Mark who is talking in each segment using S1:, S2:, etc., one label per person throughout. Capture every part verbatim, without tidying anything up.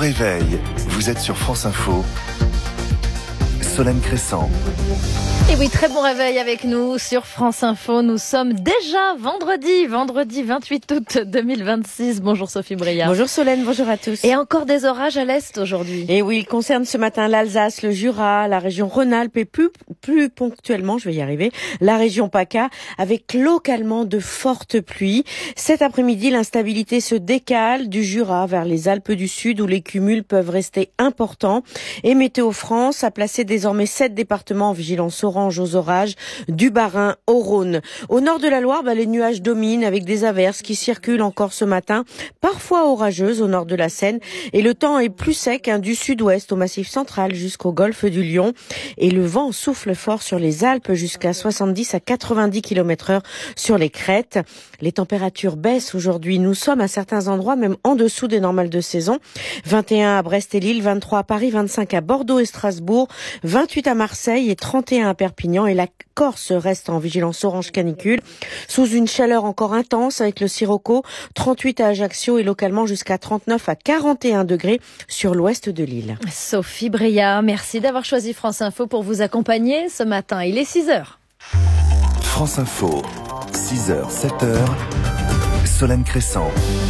S1: réveil, vous êtes sur France Info. Solène Crescent.
S2: Et oui, très bon réveil avec nous sur France Info. Nous sommes déjà vendredi, vendredi vingt-huit août deux mille vingt-six. Bonjour Sophie Breillat.
S3: Bonjour Solène, bonjour à tous.
S2: Et encore des orages à l'est aujourd'hui.
S3: Et oui, il concerne ce matin l'Alsace, le Jura, la région Rhône-Alpes et plus, plus ponctuellement, je vais y arriver, la région PACA, avec localement de fortes pluies. Cet après-midi, l'instabilité se décale du Jura vers les Alpes du Sud où les cumuls peuvent rester importants. Et Météo France a placé désormais sept départements en vigilance orange aux orages, du Bas-Rhin au Rhône. Au nord de la Loire, bah, les nuages dominent avec des averses qui circulent encore ce matin, parfois orageuses au nord de la Seine. Et le temps est plus sec hein, du sud-ouest au Massif central jusqu'au golfe du Lion. Et le vent souffle fort sur les Alpes jusqu'à soixante-dix à quatre-vingt-dix kilomètres heure sur les crêtes. Les températures baissent aujourd'hui. Nous sommes à certains endroits même en dessous des normales de saison. vingt et un à Brest et Lille, vingt-trois à Paris, vingt-cinq à Bordeaux et Strasbourg, vingt-huit à Marseille et trente et un à Perpignan. Et la Corse reste en vigilance orange canicule sous une chaleur encore intense avec le sirocco, trente-huit à Ajaccio et localement jusqu'à trente-neuf à quarante et un degrés sur l'ouest de l'île.
S2: Sophie Breillat, merci d'avoir choisi France Info pour vous accompagner ce matin. Il est six heures.
S1: France Info, six heures, sept heures, Solène Crescent.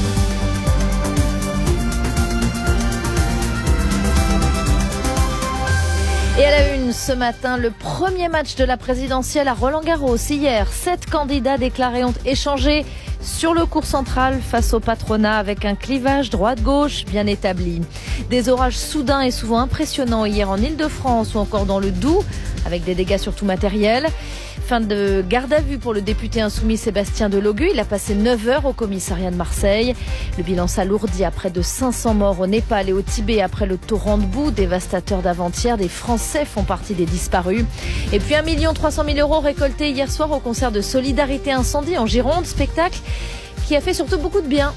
S2: Et à la une ce matin, le premier match de la présidentielle à Roland-Garros. Hier, sept candidats déclarés ont échangé sur le court central face au patronat avec un clivage droite-gauche bien établi. Des orages soudains et souvent impressionnants hier en Île-de-France ou encore dans le Doubs avec des dégâts surtout matériels. Fin de garde à vue pour le député insoumis Sébastien Delogu. Il a passé neuf heures au commissariat de Marseille. Le bilan s'alourdit à près de cinq cents morts au Népal et au Tibet après le torrent de boue dévastateur d'avant-hier. Des Français font partie des disparus. Et puis un million trois cent mille euros récoltés hier soir au concert de Solidarité Incendie en Gironde. Spectacle qui a fait surtout beaucoup de bien.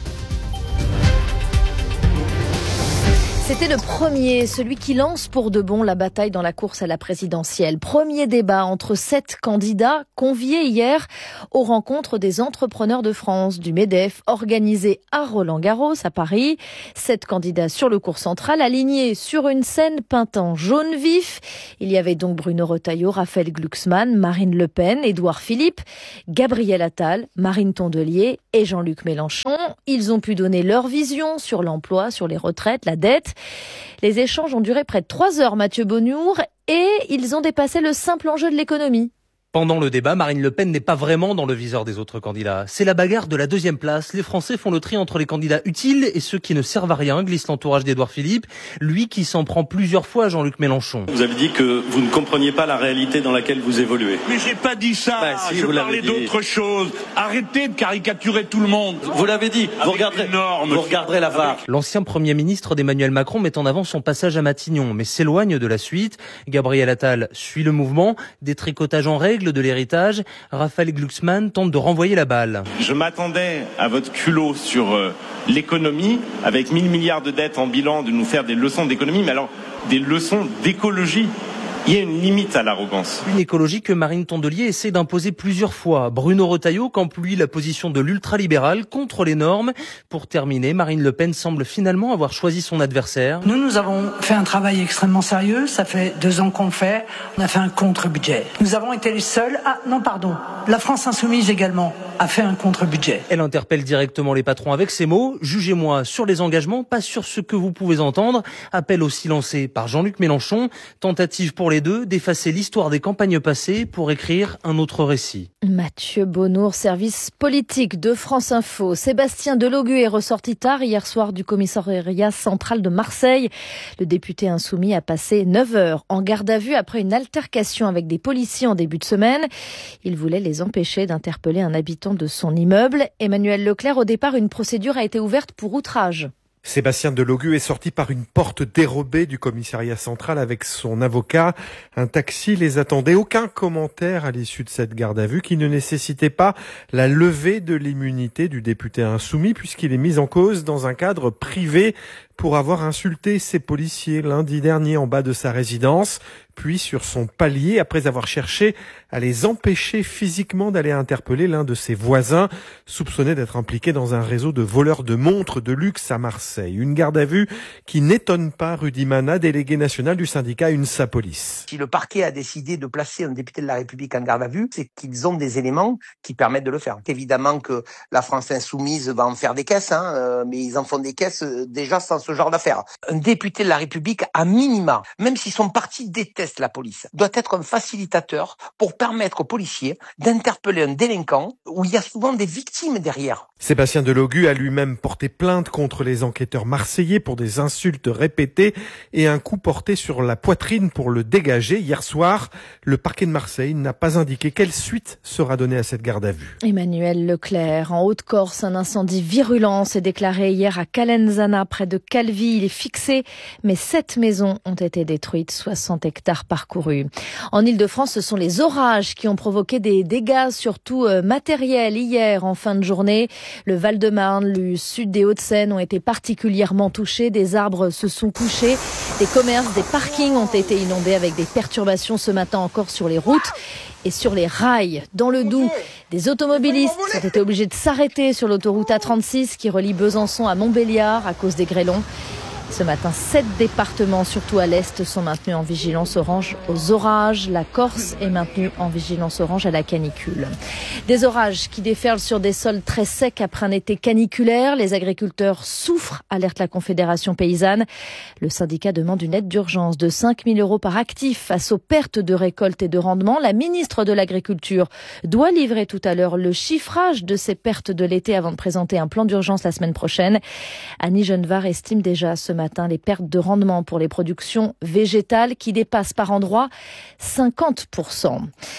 S2: C'était le premier, celui qui lance pour de bon la bataille dans la course à la présidentielle. Premier débat entre sept candidats conviés hier aux rencontres des entrepreneurs de France du MEDEF organisé à Roland-Garros à Paris. Sept candidats sur le court central alignés sur une scène peinte en jaune vif. Il y avait donc Bruno Retailleau, Raphaël Glucksmann, Marine Le Pen, Édouard Philippe, Gabriel Attal, Marine Tondelier et Jean-Luc Mélenchon. Ils ont pu donner leur vision sur l'emploi, sur les retraites, la dette. Les échanges ont duré près de trois heures, Mathieu Bonnour, et ils ont dépassé le simple enjeu de l'économie.
S4: Pendant le débat, Marine Le Pen n'est pas vraiment dans le viseur des autres candidats. C'est la bagarre de la deuxième place. Les Français font le tri entre les candidats utiles et ceux qui ne servent à rien, glisse l'entourage d'Édouard Philippe, lui qui s'en prend plusieurs fois à Jean-Luc Mélenchon.
S5: Vous avez dit que vous ne compreniez pas la réalité dans laquelle vous évoluez.
S6: Mais j'ai pas dit ça,
S5: bah, si,
S6: je parlais d'autre chose. Arrêtez de caricaturer tout le monde.
S5: Vous l'avez dit, vous regarderez, vous regarderez la V A R.
S4: L'ancien Premier ministre d'Emmanuel Macron met en avant son passage à Matignon, mais s'éloigne de la suite. Gabriel Attal suit le mouvement, détricotage en règle de l'héritage. Raphaël Glucksmann tente de renvoyer la balle.
S5: Je m'attendais à votre culot sur euh, l'économie, avec mille milliards de dettes en bilan, de nous faire des leçons d'économie, mais alors des leçons d'écologie. Il y a une limite à l'arrogance.
S4: Une écologie que Marine Tondelier essaie d'imposer plusieurs fois. Bruno Retailleau campe lui la position de l'ultralibéral contre les normes. Pour terminer, Marine Le Pen semble finalement avoir choisi son adversaire.
S7: Nous, nous avons fait un travail extrêmement sérieux. Ça fait deux ans qu'on le fait. On a fait un contre-budget. Nous avons été les seuls... Ah non, pardon. La France Insoumise également a fait un contre-budget.
S4: Elle interpelle directement les patrons avec ces mots. Jugez-moi sur les engagements, pas sur ce que vous pouvez entendre. Appel aussi lancé par Jean-Luc Mélenchon. Tentative pour les deux d'effacer l'histoire des campagnes passées pour écrire un autre récit.
S2: Mathieu Bonnour, service politique de France Info. Sébastien Delogu est ressorti tard hier soir du commissariat central de Marseille. Le député insoumis a passé neuf heures en garde à vue après une altercation avec des policiers en début de semaine. Il voulait les empêcher d'interpeller un habitant de son immeuble. Emmanuel Leclerc, au départ, une procédure a été ouverte pour outrage.
S8: Sébastien Delogu est sorti par une porte dérobée du commissariat central avec son avocat. Un taxi les attendait. Aucun commentaire à l'issue de cette garde à vue qui ne nécessitait pas la levée de l'immunité du député insoumis puisqu'il est mis en cause dans un cadre privé pour avoir insulté ses policiers lundi dernier en bas de sa résidence, puis sur son palier après avoir cherché à les empêcher physiquement d'aller interpeller l'un de ses voisins, soupçonné d'être impliqué dans un réseau de voleurs de montres de luxe à Marseille. Une garde à vue qui n'étonne pas Rudy Mana, délégué national du syndicat UNSA Police.
S9: Si le parquet a décidé de placer un député de la République en garde à vue, c'est qu'ils ont des éléments qui permettent de le faire. Évidemment que la France insoumise va en faire des caisses, hein, euh, mais ils en font des caisses euh, déjà sans ce genre d'affaires. Un député de la République, à minima, même si son parti déteste la police, doit être un facilitateur pour permettre aux policiers d'interpeller un délinquant où il y a souvent des victimes derrière.
S8: Sébastien Delogu a lui-même porté plainte contre les enquêteurs marseillais pour des insultes répétées et un coup porté sur la poitrine pour le dégager. Hier soir, le parquet de Marseille n'a pas indiqué quelle suite sera donnée à cette garde à vue.
S2: Emmanuel Leclerc, en Haute-Corse, un incendie virulent s'est déclaré hier à Calenzana, près de Calvi. Il est fixé, mais sept maisons ont été détruites, soixante hectares parcourus. En Ile-de-France, ce sont les orages qui ont provoqué des dégâts, surtout euh, matériels, hier en fin de journée. Le Val-de-Marne, le sud des Hauts-de-Seine ont été particulièrement touchés. Des arbres se sont couchés. Des commerces, des parkings ont été inondés avec des perturbations ce matin encore sur les routes et sur les rails. Dans le Doubs, des automobilistes ont été obligés de s'arrêter sur l'autoroute A trente-six qui relie Besançon à Montbéliard à cause des grêlons. Ce matin, sept départements, surtout à l'Est, sont maintenus en vigilance orange aux orages. La Corse est maintenue en vigilance orange à la canicule. Des orages qui déferlent sur des sols très secs après un été caniculaire. Les agriculteurs souffrent, alerte la Confédération paysanne. Le syndicat demande une aide d'urgence de cinq mille euros par actif face aux pertes de récolte et de rendement. La ministre de l'Agriculture doit livrer tout à l'heure le chiffrage de ces pertes de l'été avant de présenter un plan d'urgence la semaine prochaine. Annie Genevard estime déjà ce matin les pertes de rendement pour les productions végétales qui dépassent par endroits cinquante pour cent.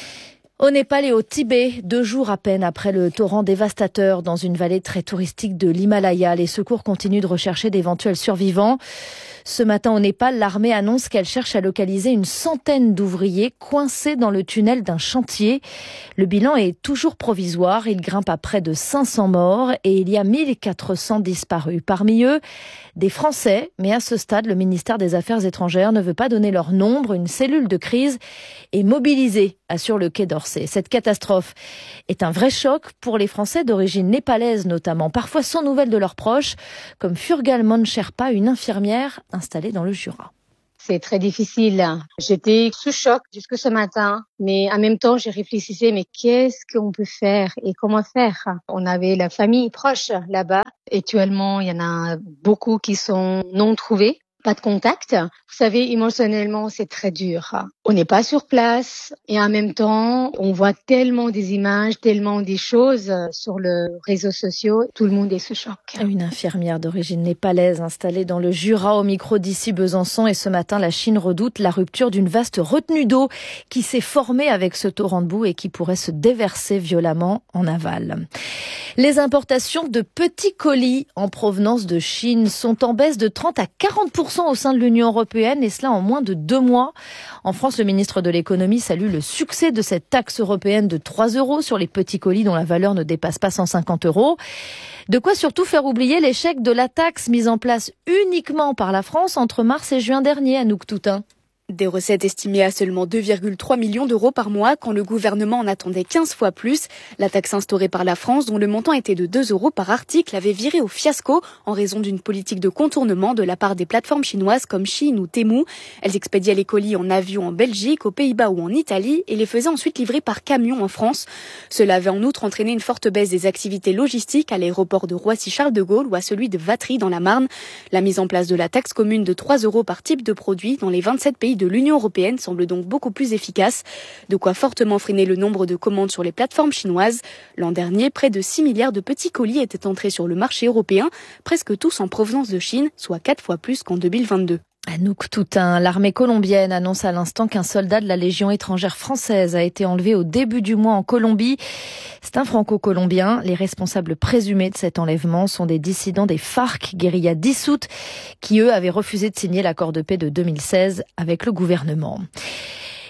S2: Au Népal et au Tibet, deux jours à peine après le torrent dévastateur dans une vallée très touristique de l'Himalaya, les secours continuent de rechercher d'éventuels survivants. Ce matin au Népal, l'armée annonce qu'elle cherche à localiser une centaine d'ouvriers coincés dans le tunnel d'un chantier. Le bilan est toujours provisoire, il grimpe à près de cinq cents morts et il y a mille quatre cents disparus. Parmi eux, des Français, mais à ce stade, le ministère des Affaires étrangères ne veut pas donner leur nombre. Une cellule de crise est mobilisée, assure le Quai d'Orsay. Cette catastrophe est un vrai choc pour les Français d'origine népalaise notamment, parfois sans nouvelles de leurs proches, comme Furgal Sherpa, une infirmière installée dans le Jura.
S10: C'est très difficile. J'étais sous choc jusque ce matin, mais en même temps, je réfléchissais, mais qu'est-ce qu'on peut faire et comment faire? On avait la famille proche là-bas. Actuellement, il y en a beaucoup qui sont non trouvés. Pas de contact. Vous savez, émotionnellement, c'est très dur. On n'est pas sur place et en même temps, on voit tellement des images, tellement des choses sur les réseaux sociaux. Tout le monde est sous choc.
S2: Une infirmière d'origine népalaise installée dans le Jura au micro d'ici Besançon. Et ce matin, la Chine redoute la rupture d'une vaste retenue d'eau qui s'est formée avec ce torrent de boue et qui pourrait se déverser violemment en aval. Les importations de petits colis en provenance de Chine sont en baisse de trente à quarante pour cent au sein de l'Union européenne et cela en moins de deux mois. En France, le ministre de l'économie salue le succès de cette taxe européenne de trois euros sur les petits colis dont la valeur ne dépasse pas cent cinquante euros. De quoi surtout faire oublier l'échec de la taxe mise en place uniquement par la France entre mars et juin dernier, Anouk Toutain.
S11: Des recettes estimées à seulement deux virgule trois millions d'euros par mois quand le gouvernement en attendait quinze fois plus. La taxe instaurée par la France, dont le montant était de deux euros par article, avait viré au fiasco en raison d'une politique de contournement de la part des plateformes chinoises comme Shein ou Temu. Elles expédiaient les colis en avion en Belgique, aux Pays-Bas ou en Italie et les faisaient ensuite livrer par camion en France. Cela avait en outre entraîné une forte baisse des activités logistiques à l'aéroport de Roissy-Charles de Gaulle ou à celui de Vatry dans la Marne. La mise en place de la taxe commune de trois euros par type de produit dans les vingt-sept pays de l'Union européenne semble donc beaucoup plus efficace, de quoi fortement freiner le nombre de commandes sur les plateformes chinoises. L'an dernier, près de six milliards de petits colis étaient entrés sur le marché européen, presque tous en provenance de Chine, soit quatre fois plus qu'en deux mille vingt-deux.
S2: Anouk Toutain, l'armée colombienne annonce à l'instant qu'un soldat de la Légion étrangère française a été enlevé au début du mois en Colombie. C'est un franco-colombien. Les responsables présumés de cet enlèvement sont des dissidents des FARC, guérilla dissoute, qui eux avaient refusé de signer l'accord de paix de deux mille seize avec le gouvernement.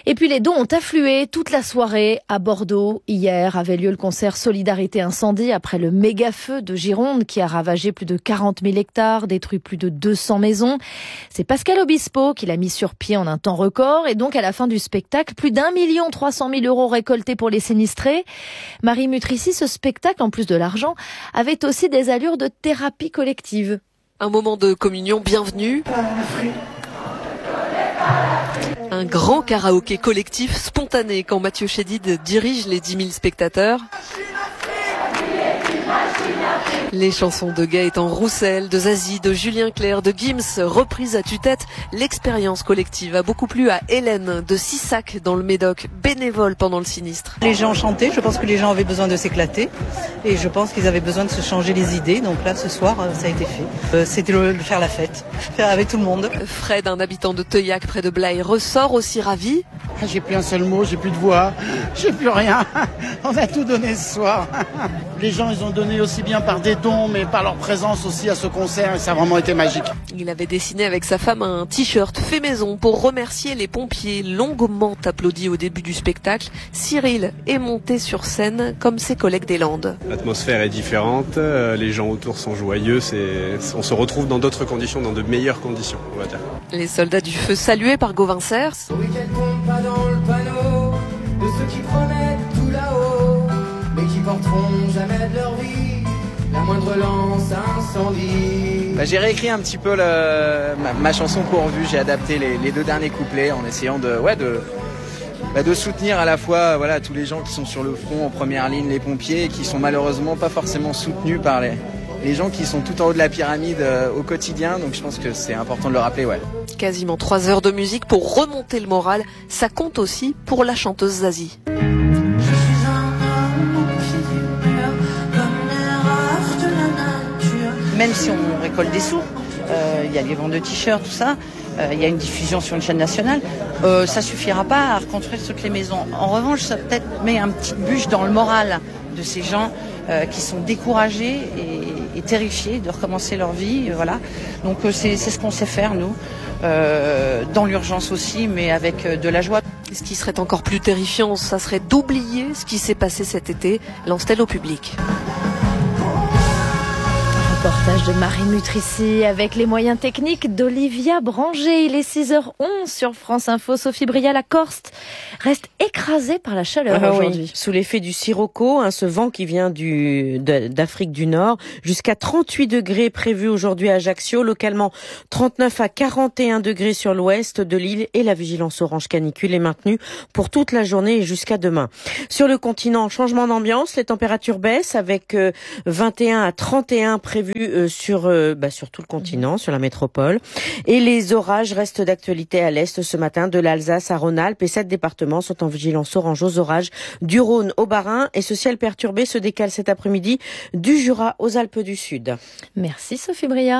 S2: Et puis les dons ont afflué toute la soirée à Bordeaux. Hier avait lieu le concert Solidarité Incendie après le méga feu de Gironde qui a ravagé plus de quarante mille hectares, détruit plus de deux cents maisons. C'est Pascal Obispo qui l'a mis sur pied en un temps record et donc à la fin du spectacle, plus d'un million trois cent mille euros récoltés pour les sinistrés. Marie Mutrici, ce spectacle, en plus de l'argent, avait aussi des allures de thérapie collective.
S12: Un moment de communion bienvenu. Un grand karaoké collectif spontané quand Mathieu Chédid dirige les dix mille spectateurs. Les chansons de Gaëtan Roussel, de Zazie, de Julien Clerc, de Gims, reprises à tue-tête. L'expérience collective a beaucoup plu à Hélène de Sissac dans le Médoc, bénévole pendant le sinistre.
S13: Les gens chantaient, je pense que les gens avaient besoin de s'éclater et je pense qu'ils avaient besoin de se changer les idées. Donc là, ce soir, ça a été fait. C'était le, le faire la fête, faire avec tout le monde.
S12: Fred, un habitant de Teuillac près de Blaye, ressort aussi ravi.
S14: J'ai plus un seul mot, j'ai plus de voix, j'ai plus rien. On a tout donné ce soir. Les gens, ils ont donné aussi bien par des dons, mais par leur présence aussi à ce concert, et ça a vraiment été magique.
S12: Il avait dessiné avec sa femme un t-shirt fait maison pour remercier les pompiers, longuement applaudis au début du spectacle. Cyril est monté sur scène comme ses collègues des Landes.
S15: L'atmosphère est différente, les gens autour sont joyeux, c'est... on se retrouve dans d'autres conditions, dans de meilleures conditions, on va dire.
S12: Les soldats du feu salués par Gauvin Cers.
S16: Oui, qu'elle tombe pas dans le panneau de ceux qui promettent tout là-haut, mais qui porteront jamais de leur vie la moindre lance incendie.
S17: Bah, j'ai réécrit un petit peu le, ma, ma chanson pourvue, j'ai adapté les, les deux derniers couplets en essayant de, ouais, de, bah, de soutenir à la fois voilà, tous les gens qui sont sur le front en première ligne, les pompiers, et qui sont malheureusement pas forcément soutenus par les, les gens qui sont tout en haut de la pyramide euh, au quotidien, donc je pense que c'est important de le rappeler. Ouais.
S12: Quasiment trois heures de musique pour remonter le moral, ça compte aussi pour la chanteuse Zazie.
S13: Même si on récolte des sous, il euh, y a les ventes de t-shirts, tout ça, il euh, y a une diffusion sur une chaîne nationale, euh, ça suffira pas à reconstruire toutes les maisons. En revanche, ça peut-être met un petit bûche dans le moral de ces gens euh, qui sont découragés et, et terrifiés de recommencer leur vie. Voilà. Donc euh, c'est, c'est ce qu'on sait faire, nous, euh, dans l'urgence aussi, mais avec euh, de la joie.
S12: Ce qui serait encore plus terrifiant, ça serait d'oublier ce qui s'est passé cet été, lance-t-elle au public.
S2: Reportage de Marie Mutrici avec les moyens techniques d'Olivia Branger. Il est six heures onze sur France Info. Sophie Bria, la Corse reste écrasée par la chaleur ah, aujourd'hui.
S3: Oui. Sous l'effet du sirocco, hein, ce vent qui vient du, de, d'Afrique du Nord, jusqu'à trente-huit degrés prévus aujourd'hui à Ajaccio, localement trente-neuf à quarante et un degrés sur l'ouest de l'île, et la vigilance orange canicule est maintenue pour toute la journée et jusqu'à demain. Sur le continent, changement d'ambiance, les températures baissent avec euh, vingt et un à trente et un prévus euh, sur euh, bah, sur tout le continent, sur la métropole, et les orages restent d'actualité à l'est ce matin, de l'Alsace à Rhône-Alpes, et sept départements sont en vigilance orange aux orages, du Rhône au Bas-Rhin, et ce ciel perturbé se décale cet après-midi du Jura aux Alpes du Sud.
S2: Merci Sophie Bria.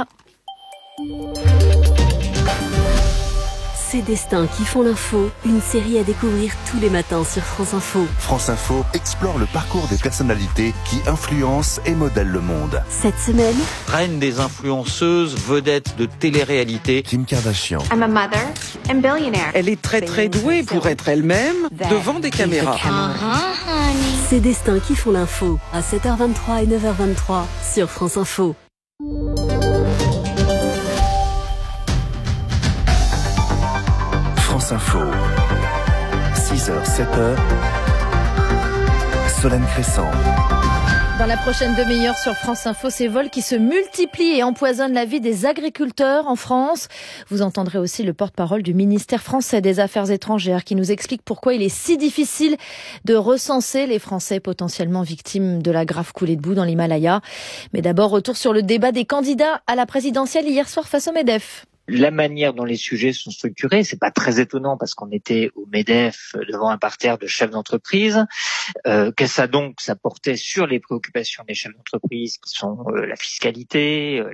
S18: Ces destins qui font l'info, une série à découvrir tous les matins sur France Info.
S1: France Info explore le parcours des personnalités qui influencent et modèlent le monde.
S18: Cette semaine,
S19: reine des influenceuses, vedette de télé-réalité,
S1: Kim Kardashian.
S20: I'm a mother and billionaire.
S21: Elle est très très douée pour être elle-même devant des caméras.
S18: Uh-huh, Ces destins qui font l'info, à sept heures vingt-trois et neuf heures vingt-trois sur France Info.
S1: France Info, six heures, sept heures, Solène Crescent.
S2: Dans la prochaine demi-heure sur France Info, ces vols qui se multiplient et empoisonnent la vie des agriculteurs en France. Vous entendrez aussi le porte-parole du ministère français des Affaires étrangères qui nous explique pourquoi il est si difficile de recenser les Français potentiellement victimes de la grave coulée de boue dans l'Himalaya. Mais d'abord, retour sur le débat des candidats à la présidentielle hier soir face au MEDEF.
S22: La manière dont les sujets sont structurés, c'est pas très étonnant parce qu'on était au MEDEF devant un parterre de chefs d'entreprise. Euh, que ça donc, ça portait sur les préoccupations des chefs d'entreprise qui sont euh, la fiscalité, euh, la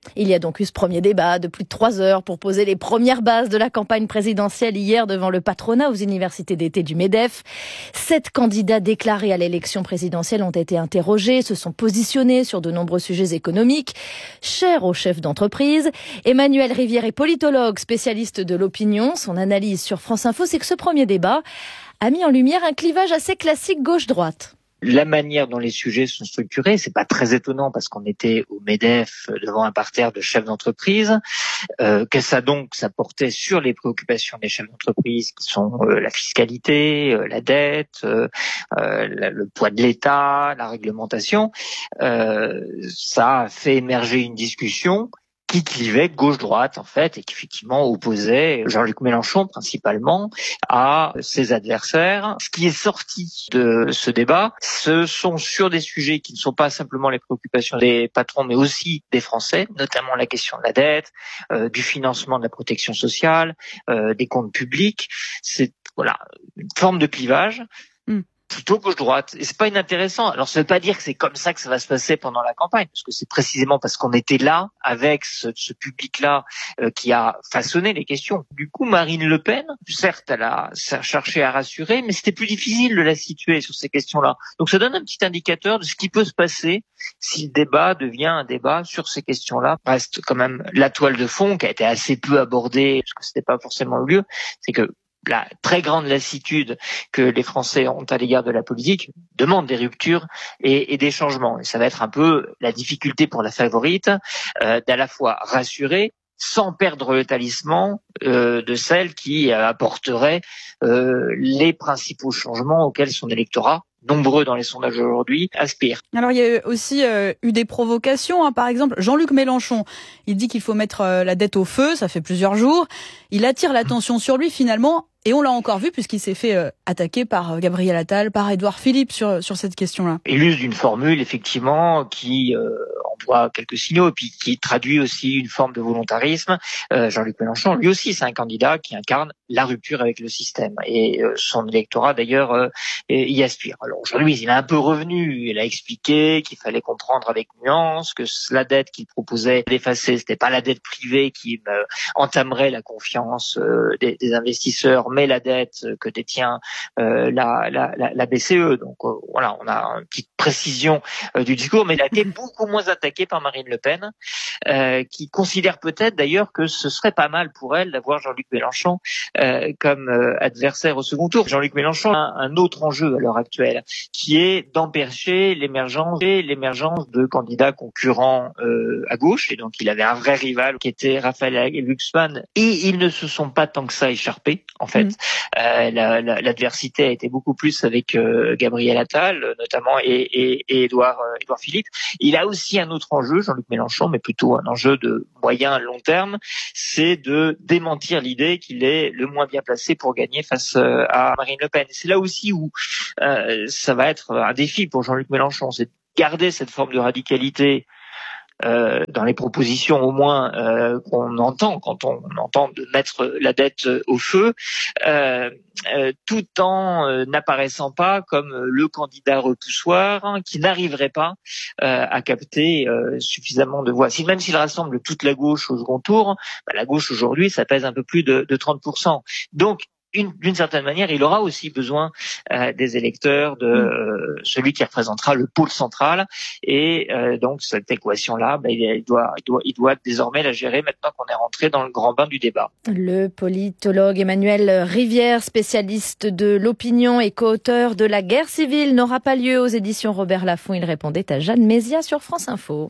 S2: Il y a donc eu ce premier débat de plus de trois heures pour poser les premières bases de la campagne présidentielle hier devant le patronat aux universités d'été du MEDEF. Sept candidats déclarés à l'élection présidentielle ont été interrogés, se sont positionnés sur de nombreux sujets économiques, chers aux chefs d'entreprise. Emmanuel Rivière est politologue, spécialiste de l'opinion. Son analyse sur France Info, c'est que ce premier débat a mis en lumière un clivage assez classique gauche-droite.
S22: La manière dont les sujets sont structurés, c'est pas très étonnant parce qu'on était au MEDEF devant un parterre de chefs d'entreprise, euh, que ça donc ça portait sur les préoccupations des chefs d'entreprise qui sont euh, la fiscalité, euh, la dette, euh, euh, le poids de l'État, la réglementation. Euh, ça a fait émerger une discussion qui clivait gauche-droite en fait et qui effectivement opposait Jean-Luc Mélenchon principalement à ses adversaires. Ce qui est sorti de ce débat, ce sont sur des sujets qui ne sont pas simplement les préoccupations des patrons mais aussi des Français, notamment la question de la dette, euh, du financement de la protection sociale, euh, des comptes publics. C'est voilà une forme de clivage. Mm. Plutôt gauche-droite. Et c'est pas inintéressant. Alors, ça veut pas dire que c'est comme ça que ça va se passer pendant la campagne, parce que c'est précisément parce qu'on était là, avec ce, ce public-là, euh, qui a façonné les questions. Du coup, Marine Le Pen, certes, elle a cherché à rassurer, mais c'était plus difficile de la situer sur ces questions-là. Donc, ça donne un petit indicateur de ce qui peut se passer si le débat devient un débat sur ces questions-là. Reste quand même la toile de fond qui a été assez peu abordée, parce que c'était pas forcément le lieu, c'est que la très grande lassitude que les Français ont à l'égard de la politique demande des ruptures et, et des changements. Et ça va être un peu la difficulté pour la favorite euh, d'à la fois rassurer sans perdre le talisman euh, de celle qui euh, apporterait euh, les principaux changements auxquels son électorat, nombreux dans les sondages aujourd'hui, aspirent.
S5: Alors il y a aussi euh, eu des provocations, hein. Par exemple, Jean-Luc Mélenchon, il dit qu'il faut mettre euh, la dette au feu, ça fait plusieurs jours. Il attire l'attention sur lui finalement, et on l'a encore vu puisqu'il s'est fait euh, attaquer par euh, Gabriel Attal, par Édouard Philippe sur sur cette question-là.
S22: Il use d'une formule effectivement qui euh, envoie quelques signaux et puis qui traduit aussi une forme de volontarisme. Euh, Jean-Luc Mélenchon, lui aussi, c'est un candidat qui incarne la rupture avec le système et euh, son électorat d'ailleurs euh, y aspire. Alors aujourd'hui, il est un peu revenu. Il a expliqué qu'il fallait comprendre avec nuance que la dette qu'il proposait d'effacer, c'était pas la dette privée qui euh, entamerait la confiance euh, des, des investisseurs, mais la dette que détient euh, la, la, la, la B C E. Donc euh, voilà, on a une petite précision euh, du discours, mais il a été beaucoup moins attaqué par Marine Le Pen, euh, qui considère peut-être d'ailleurs que ce serait pas mal pour elle d'avoir Jean-Luc Mélenchon euh, comme euh, adversaire au second tour. Jean-Luc Mélenchon a un autre enjeu à l'heure actuelle, qui est d'empêcher l'émergence et l'émergence de candidats concurrents euh, à gauche. Et donc, il avait un vrai rival qui était Raphaël Glucksmann. Et ils ne se sont pas tant que ça écharpés, en fait. Mmh. Euh, la, la, l'adversité a été beaucoup plus avec euh, Gabriel Attal, notamment, et, et, et Édouard, euh, Édouard Philippe. Il a aussi un autre enjeu, Jean-Luc Mélenchon, mais plutôt un enjeu de moyen long terme, c'est de démentir l'idée qu'il est le moins bien placé pour gagner face euh, à Marine Le Pen. Et c'est là aussi où euh, ça va être un défi pour Jean-Luc Mélenchon, c'est de garder cette forme de radicalité euh, dans les propositions au moins euh, qu'on entend quand on, on entend de mettre la dette au feu, euh, euh, tout en euh, n'apparaissant pas comme le candidat repoussoir hein, qui n'arriverait pas euh, à capter euh, suffisamment de voix. Si, même s'il rassemble toute la gauche au second tour, bah, la gauche aujourd'hui, ça pèse un peu plus de, de trente pour cent. Donc, Une, d'une certaine manière, il aura aussi besoin euh, des électeurs, de euh, celui qui représentera le pôle central. Et euh, donc, cette équation-là, bah, il, doit, il, doit, il doit désormais la gérer maintenant qu'on est rentré dans le grand bain du débat.
S2: Le politologue Emmanuel Rivière, spécialiste de l'opinion et co-auteur de La guerre civile, n'aura pas lieu aux éditions Robert Laffont. Il répondait à Jeanne Mézia sur France Info.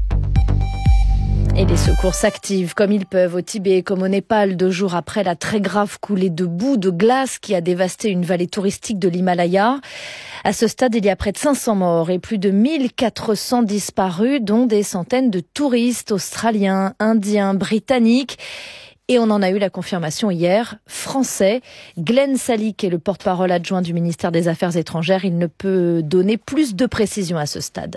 S2: Et les secours s'activent comme ils peuvent au Tibet comme au Népal, deux jours après la très grave coulée de boue, de glace qui a dévasté une vallée touristique de l'Himalaya. À ce stade, il y a près de cinq cents morts et plus de mille quatre cents disparus, dont des centaines de touristes australiens, indiens, britanniques. Et on en a eu la confirmation hier, français. Glenn Salick est le porte-parole adjoint du ministère des Affaires étrangères. Il ne peut donner plus de précisions à ce stade.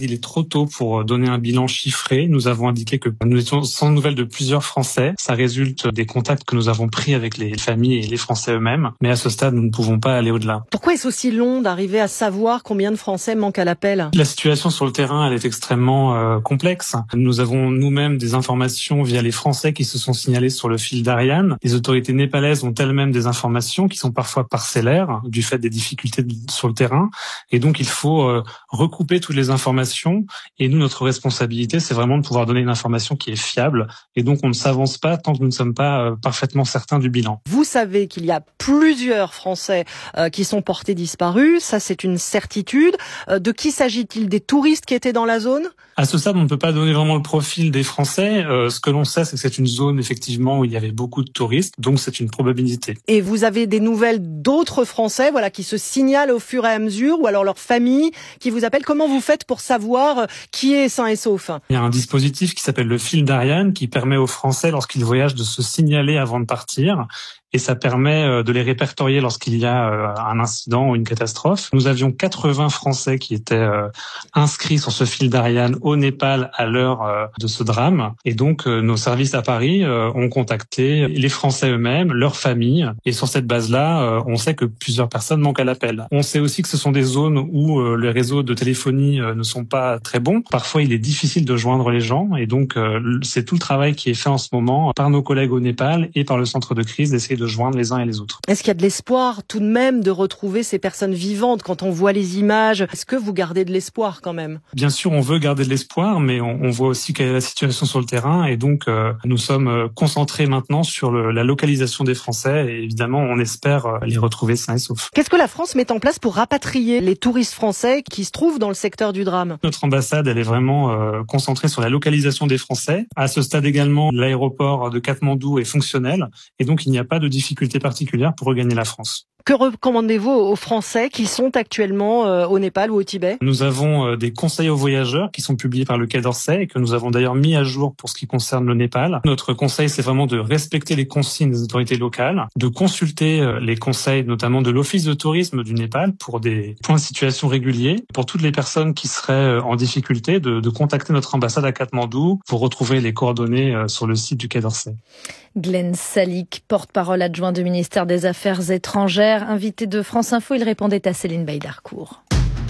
S6: Il est trop tôt pour donner un bilan chiffré. Nous avons indiqué que nous étions sans nouvelles de plusieurs Français. Ça résulte des contacts que nous avons pris avec les familles et les Français eux-mêmes. Mais à ce stade, nous ne pouvons pas aller au-delà.
S7: Pourquoi est-ce aussi long d'arriver à savoir combien de Français manquent à l'appel ?
S6: La situation sur le terrain, elle est extrêmement euh, complexe. Nous avons nous-mêmes des informations via les Français qui se sont signalés sur le fil d'Ariane. Les autorités népalaises ont elles-mêmes des informations qui sont parfois parcellaires du fait des difficultés sur le terrain. Et donc, il faut euh, recouper toutes les informations. Et nous, notre responsabilité, c'est vraiment de pouvoir donner une information qui est fiable. Et donc, on ne s'avance pas tant que nous ne sommes pas euh, parfaitement certains du bilan.
S7: Vous savez qu'il y a plusieurs Français euh, qui sont portés disparus. Ça, c'est une certitude. Euh, de qui s'agit-il ? Des touristes qui étaient dans la zone ?
S6: À ce stade, on ne peut pas donner vraiment le profil des Français. Euh, ce que l'on sait, c'est que c'est une zone, effectivement, où il y avait beaucoup de touristes. Donc, c'est une probabilité.
S7: Et vous avez des nouvelles d'autres Français, voilà, qui se signalent au fur et à mesure, ou alors leur famille qui vous appelle. Comment vous faites pour savoir qui est sain et sauf ?
S6: Il y a un dispositif qui s'appelle le fil d'Ariane qui permet aux Français, lorsqu'ils voyagent, de se signaler avant de partir. Et ça permet de les répertorier lorsqu'il y a un incident ou une catastrophe. Nous avions quatre-vingts Français qui étaient inscrits sur ce fil d'Ariane au Népal à l'heure de ce drame. Et donc, nos services à Paris ont contacté les Français eux-mêmes, leurs familles. Et sur cette base-là, on sait que plusieurs personnes manquent à l'appel. On sait aussi que ce sont des zones où les réseaux de téléphonie ne sont pas très bons. Parfois, il est difficile de joindre les gens. Et donc, c'est tout le travail qui est fait en ce moment par nos collègues au Népal et par le centre de crise d'essayer de joindre les uns et les autres.
S7: Est-ce qu'il y a de l'espoir tout de même de retrouver ces personnes vivantes quand on voit les images ? Est-ce que vous gardez de l'espoir quand même ?
S6: Bien sûr, on veut garder de l'espoir, mais on, on voit aussi quelle est la situation sur le terrain et donc euh, nous sommes concentrés maintenant sur le, la localisation des Français et évidemment on espère les retrouver sains et saufs.
S7: Qu'est-ce que la France met en place pour rapatrier les touristes français qui se trouvent dans le secteur du drame ?
S6: Notre ambassade, elle est vraiment euh, concentrée sur la localisation des Français. À ce stade également, l'aéroport de Katmandou est fonctionnel et donc il n'y a pas de difficultés particulières pour regagner la France.
S7: Que recommandez-vous aux Français qui sont actuellement euh, au Népal ou au Tibet ?
S6: Nous avons euh, des conseils aux voyageurs qui sont publiés par le Quai d'Orsay et que nous avons d'ailleurs mis à jour pour ce qui concerne le Népal. Notre conseil, c'est vraiment de respecter les consignes des autorités locales, de consulter euh, les conseils notamment de l'Office de tourisme du Népal pour des points de situation réguliers. Pour toutes les personnes qui seraient euh, en difficulté, de, de contacter notre ambassade à Katmandou pour retrouver les coordonnées euh, sur le site du Quai d'Orsay.
S2: Glenn Salick, porte-parole adjoint du ministère des Affaires étrangères, invité de France Info, il répondait à Céline Baïdarcourt.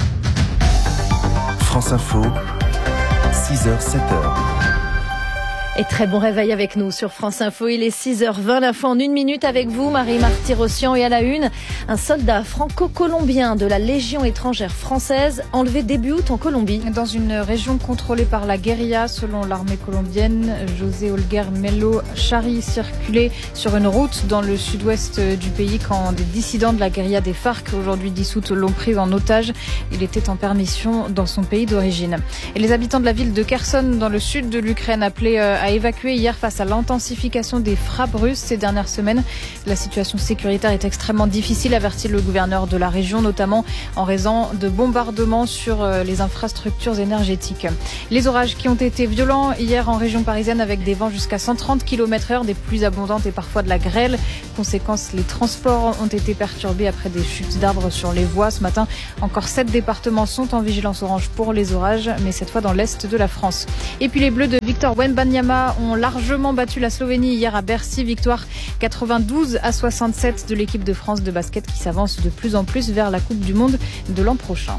S1: France Info, six heures sept heures.
S2: Et très bon réveil avec nous sur France Info. Il est six heures vingt, l'info en une minute avec vous, Marie-Marty Rossian. Et à la une, un soldat franco-colombien de la Légion étrangère française enlevé début août en Colombie.
S5: Dans une région contrôlée par la guérilla, selon l'armée colombienne, José Olguer Melo Chari circulait sur une route dans le sud-ouest du pays quand des dissidents de la guérilla des FARC, aujourd'hui dissoute, l'ont pris en otage. Il était en permission dans son pays d'origine. Et les habitants de la ville de Kherson, dans le sud de l'Ukraine, appelaient à évacué hier face à l'intensification des frappes russes ces dernières semaines. La situation sécuritaire est extrêmement difficile, avertit le gouverneur de la région, notamment en raison de bombardements sur les infrastructures énergétiques. Les orages qui ont été violents hier en région parisienne avec des vents jusqu'à cent trente kilomètres heure, des pluies abondantes et parfois de la grêle. Conséquence, les transports ont été perturbés après des chutes d'arbres sur les voies. Ce matin, encore sept départements sont en vigilance orange pour les orages, mais cette fois dans l'est de la France. Et puis les Bleus de Victor Wembanyama ont largement battu la Slovénie hier à Bercy. Victoire quatre-vingt-douze à soixante-sept de l'équipe de France de basket qui s'avance de plus en plus vers la Coupe du Monde de l'an prochain.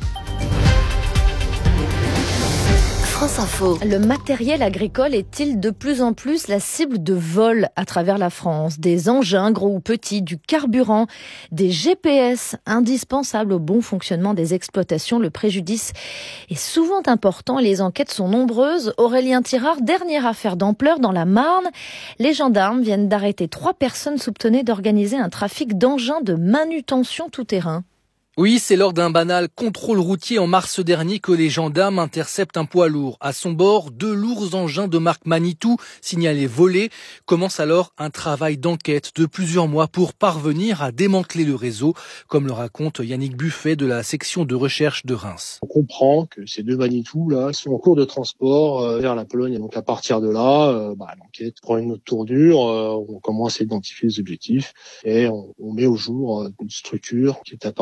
S2: France Info. Le matériel agricole est-il de plus en plus la cible de vols à travers la France ? Des engins, gros ou petits, du carburant, des G P S indispensables au bon fonctionnement des exploitations. Le préjudice est souvent important et les enquêtes sont nombreuses. Aurélien Tirard, dernière affaire d'ampleur dans la Marne. Les gendarmes viennent d'arrêter trois personnes soupçonnées d'organiser un trafic d'engins de manutention tout-terrain.
S23: Oui, c'est lors d'un banal contrôle routier en mars dernier que les gendarmes interceptent un poids lourd. À son bord, deux lourds engins de marque Manitou, signalés volés. Commence alors un travail d'enquête de plusieurs mois pour parvenir à démanteler le réseau, comme le raconte Yannick Buffet de la section de recherche de Reims.
S24: On comprend que ces deux Manitou là sont en cours de transport euh, vers la Pologne. Et donc à partir de là, euh, bah, l'enquête prend une autre tournure. Euh, on commence à identifier les objectifs et on, on met au jour euh, une structure qui est apparue orientée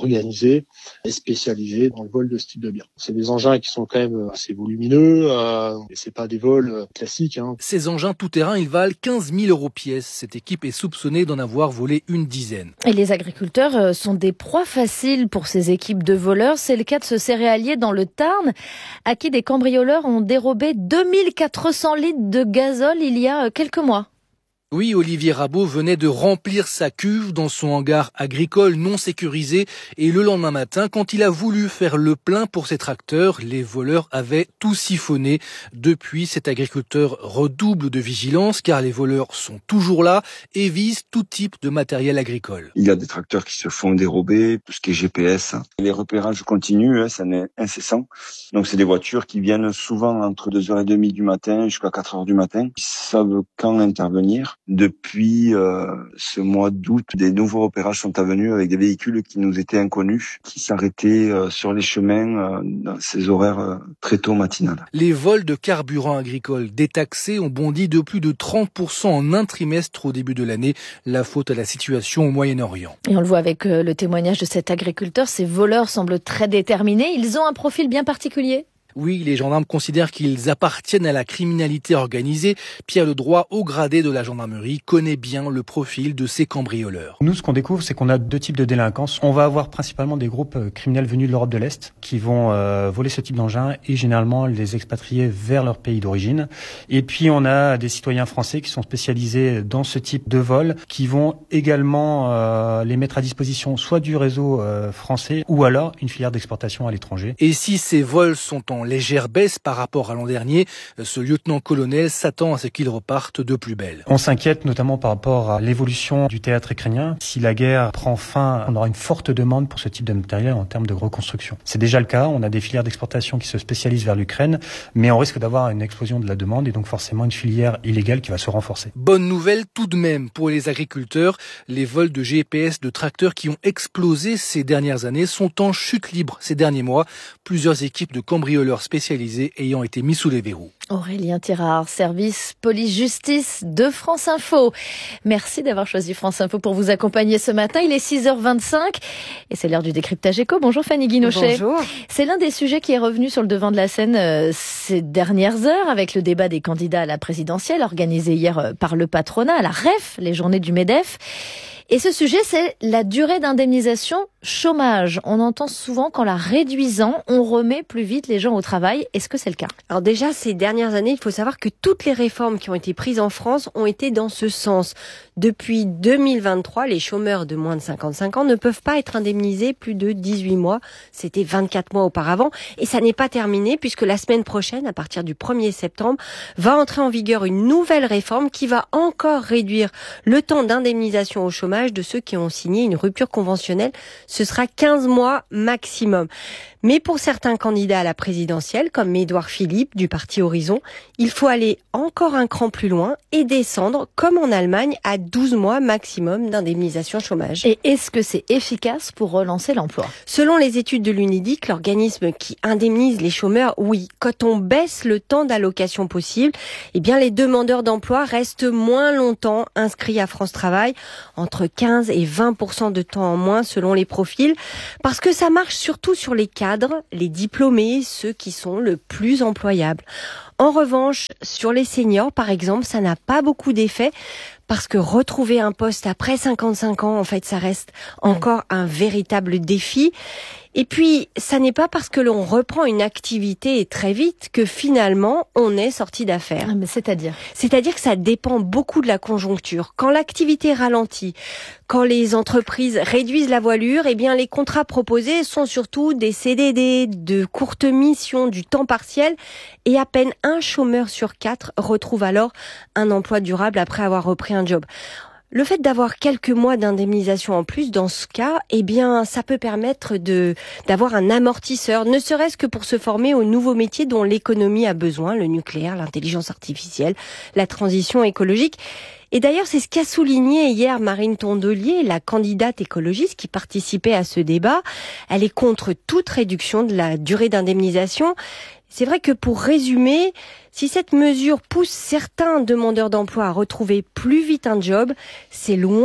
S24: organisés et spécialisés dans le vol de ce type de biens. C'est des engins qui sont quand même assez volumineux, euh, et c'est pas des vols classiques. Hein.
S23: Ces engins tout-terrain, ils valent quinze mille euros pièce. Cette équipe est soupçonnée d'en avoir volé une dizaine.
S2: Et les agriculteurs sont des proies faciles pour ces équipes de voleurs. C'est le cas de ce céréalier dans le Tarn, à qui des cambrioleurs ont dérobé deux mille quatre cents litres de gazole il y a quelques mois.
S23: Oui, Olivier Rabot venait de remplir sa cuve dans son hangar agricole non sécurisé et le lendemain matin, quand il a voulu faire le plein pour ses tracteurs, les voleurs avaient tout siphonné. Depuis, cet agriculteur redouble de vigilance car les voleurs sont toujours là et visent tout type de matériel agricole.
S4: Il y a des tracteurs qui se font dérober, tout ce qui est G P S. Les repérages continuent, ça n'est incessant. Donc c'est des voitures qui viennent souvent entre deux heures trente du matin jusqu'à quatre heures du matin. Ils savent quand intervenir. Depuis euh, ce mois d'août, des nouveaux repérages sont venus avec des véhicules qui nous étaient inconnus, qui s'arrêtaient euh, sur les chemins euh, dans ces horaires euh, très tôt matinales.
S23: Les vols de carburant agricole détaxés ont bondi de plus de trente pour cent en un trimestre au début de l'année. La faute à la situation au Moyen-Orient.
S2: Et on le voit avec euh, le témoignage de cet agriculteur, ces voleurs semblent très déterminés. Ils ont un profil bien particulier.
S23: Oui, les gendarmes considèrent qu'ils appartiennent à la criminalité organisée. Pierre Ledroit, haut gradé de la gendarmerie, connaît bien le profil de ces cambrioleurs.
S8: Nous, ce qu'on découvre, c'est qu'on a deux types de délinquance. On va avoir principalement des groupes criminels venus de l'Europe de l'Est qui vont euh, voler ce type d'engins et généralement les expatrier vers leur pays d'origine. Et puis, on a des citoyens français qui sont spécialisés dans ce type de vol, qui vont également euh, les mettre à disposition soit du réseau euh, français ou alors une filière d'exportation à l'étranger.
S23: Et si ces vols sont en légère baisse par rapport à l'an dernier, ce lieutenant-colonel s'attend à ce qu'ils repartent de plus belle.
S8: On s'inquiète notamment par rapport à l'évolution du théâtre ukrainien. Si la guerre prend fin, on aura une forte demande pour ce type de matériel en termes de reconstruction. C'est déjà le cas, on a des filières d'exportation qui se spécialisent vers l'Ukraine, mais on risque d'avoir une explosion de la demande et donc forcément une filière illégale qui va se renforcer.
S23: Bonne nouvelle tout de même pour les agriculteurs. Les vols de G P S de tracteurs qui ont explosé ces dernières années sont en chute libre ces derniers mois. Plusieurs équipes de cambrioleurs spécialisés ayant été mis sous les verrous.
S2: Aurélien Tirard, service police-justice de France Info. Merci d'avoir choisi France Info pour vous accompagner ce matin. Il est six heures vingt-cinq et c'est l'heure du décryptage éco. Bonjour Fanny Guinochet.
S9: Bonjour.
S2: C'est l'un des sujets qui est revenu sur le devant de la scène euh, ces dernières heures avec le débat des candidats à la présidentielle organisé hier euh, par le patronat à la R E F, les journées du MEDEF. Et ce sujet, c'est la durée d'indemnisation chômage. On entend souvent qu'en la réduisant, on remet plus vite les gens au travail. Est-ce que c'est le cas ?
S9: Alors déjà, ces dernières années, il faut savoir que toutes les réformes qui ont été prises en France ont été dans ce sens. Depuis deux mille vingt-trois, les chômeurs de moins de cinquante-cinq ans ne peuvent pas être indemnisés plus de dix-huit mois. C'était vingt-quatre mois auparavant. Et ça n'est pas terminé puisque la semaine prochaine, à partir du premier septembre, va entrer en vigueur une nouvelle réforme qui va encore réduire le temps d'indemnisation au chômage de ceux qui ont signé une rupture conventionnelle. Ce sera quinze mois maximum. Mais pour certains candidats à la présidentielle, comme Édouard Philippe du parti Horizon, il faut aller encore un cran plus loin et descendre, comme en Allemagne, à douze mois maximum d'indemnisation chômage.
S2: Et est-ce que c'est efficace pour relancer l'emploi ?
S9: Selon les études de l'Unédic, l'organisme qui indemnise les chômeurs, oui, quand on baisse le temps d'allocation possible, eh bien les demandeurs d'emploi restent moins longtemps inscrits à France Travail, entre quinze et vingt pour cent de temps en moins selon les profils, parce que ça marche surtout sur les cadres, les diplômés, ceux qui sont le plus employables. En revanche, sur les seniors, par exemple, ça n'a pas beaucoup d'effet parce que retrouver un poste après cinquante-cinq ans, en fait, ça reste encore un véritable défi. Et puis, ça n'est pas parce que l'on reprend une activité très vite que finalement, on est sorti d'affaires.
S2: Mais c'est-à-dire ?
S9: C'est-à-dire que ça dépend beaucoup de la conjoncture. Quand l'activité ralentit, quand les entreprises réduisent la voilure, eh bien, les contrats proposés sont surtout des C D D, de courtes missions, du temps partiel. Et à peine un chômeur sur quatre retrouve alors un emploi durable après avoir repris un job. Le fait d'avoir quelques mois d'indemnisation en plus dans ce cas, eh bien, ça peut permettre de d'avoir un amortisseur, ne serait-ce que pour se former aux nouveaux métiers dont l'économie a besoin, le nucléaire, l'intelligence artificielle, la transition écologique. Et d'ailleurs, c'est ce qu'a souligné hier Marine Tondelier, la candidate écologiste qui participait à ce débat. Elle est contre toute réduction de la durée d'indemnisation. C'est vrai que pour résumer, si cette mesure pousse certains demandeurs d'emploi à retrouver plus vite un job, c'est loin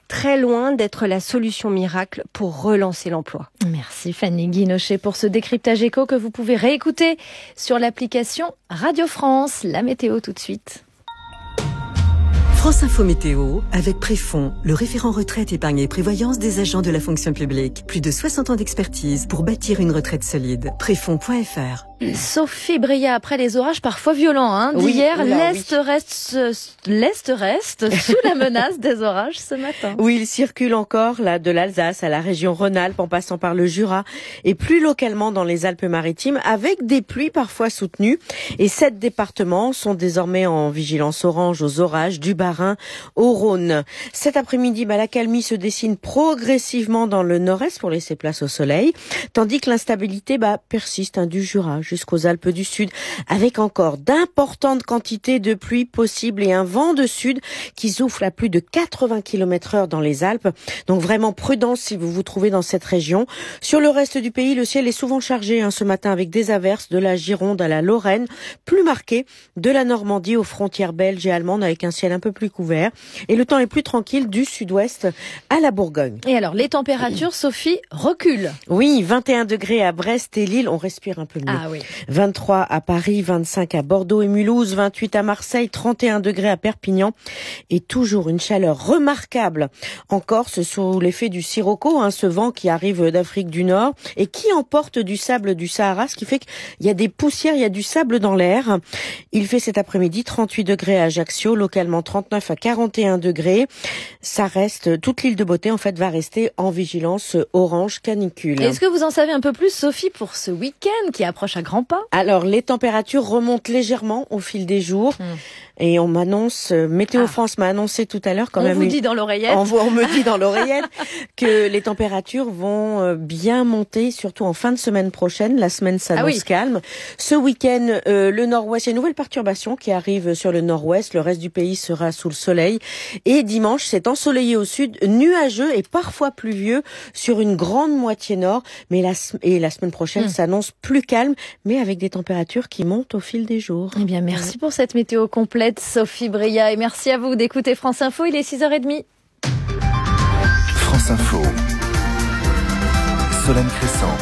S9: très loin d'être la solution miracle pour relancer l'emploi.
S2: Merci Fanny Guinochet pour ce décryptage éco que vous pouvez réécouter sur l'application Radio France. La météo tout de suite.
S10: France Info Météo avec Préfond, le référent retraite, épargne et prévoyance des agents de la fonction publique. Plus de soixante ans d'expertise pour bâtir une retraite solide. Préfond point F R.
S2: Sophie Bria, après les orages parfois violents hein, d'hier,
S3: oui, oula,
S2: l'Est,
S3: oui.
S2: reste, l'Est reste sous la menace des orages ce matin.
S3: Oui, il circule encore là de l'Alsace à la région Rhône-Alpes en passant par le Jura et plus localement dans les Alpes-Maritimes avec des pluies parfois soutenues. Et sept départements sont désormais en vigilance orange aux orages du Bas-Rhin au Rhône. Cet après-midi, bah, l'accalmie se dessine progressivement dans le nord-est pour laisser place au soleil, tandis que l'instabilité bah, persiste hein, du Jura jusqu'aux Alpes du Sud, avec encore d'importantes quantités de pluie possibles et un vent de sud qui souffle à plus de quatre-vingts kilomètres heure dans les Alpes. Donc vraiment prudence si vous vous trouvez dans cette région. Sur le reste du pays, le ciel est souvent chargé hein, ce matin avec des averses de la Gironde à la Lorraine, plus marquées de la Normandie aux frontières belges et allemandes avec un ciel un peu plus couvert. Et le temps est plus tranquille du sud-ouest à la Bourgogne.
S2: Et alors, les températures, Sophie, reculent.
S3: Oui, vingt et un degrés à Brest et Lille, on respire un peu mieux.
S2: Ah oui.
S3: vingt-trois à Paris, vingt-cinq à Bordeaux et Mulhouse, vingt-huit à Marseille, trente et un degrés à Perpignan et toujours une chaleur remarquable en Corse sous l'effet du sirocco, hein, ce vent qui arrive d'Afrique du Nord et qui emporte du sable du Sahara, ce qui fait qu'il y a des poussières, il y a du sable dans l'air. Il fait cet après-midi trente-huit degrés à Ajaccio, localement trente-neuf à quarante et un degrés. Ça reste, toute l'île de Beauté en fait va rester en vigilance orange canicule.
S2: Est-ce que vous en savez un peu plus, Sophie, pour ce week-end qui approche à grands pas?
S3: Alors, les températures remontent légèrement au fil des jours. Mmh. Et on m'annonce, Météo ah. France m'a annoncé tout à l'heure quand
S2: on
S3: même.
S2: On vous dit dans l'oreillette.
S3: On, on me dit dans l'oreillette que les températures vont bien monter, surtout en fin de semaine prochaine. La semaine s'annonce ah oui. calme. Ce week-end, euh, le nord-ouest, il y a une nouvelle perturbation qui arrive sur le nord-ouest. Le reste du pays sera sous le soleil. Et dimanche, c'est ensoleillé au sud, nuageux et parfois pluvieux sur une grande moitié nord. Mais la, et la semaine prochaine mmh. s'annonce plus calme, mais avec des températures qui montent au fil des jours.
S2: Eh bien, merci ouais. pour cette météo complète. Sophie Bria, et merci à vous d'écouter France Info, il est six heures trente.
S1: France Info, Solène Crescent.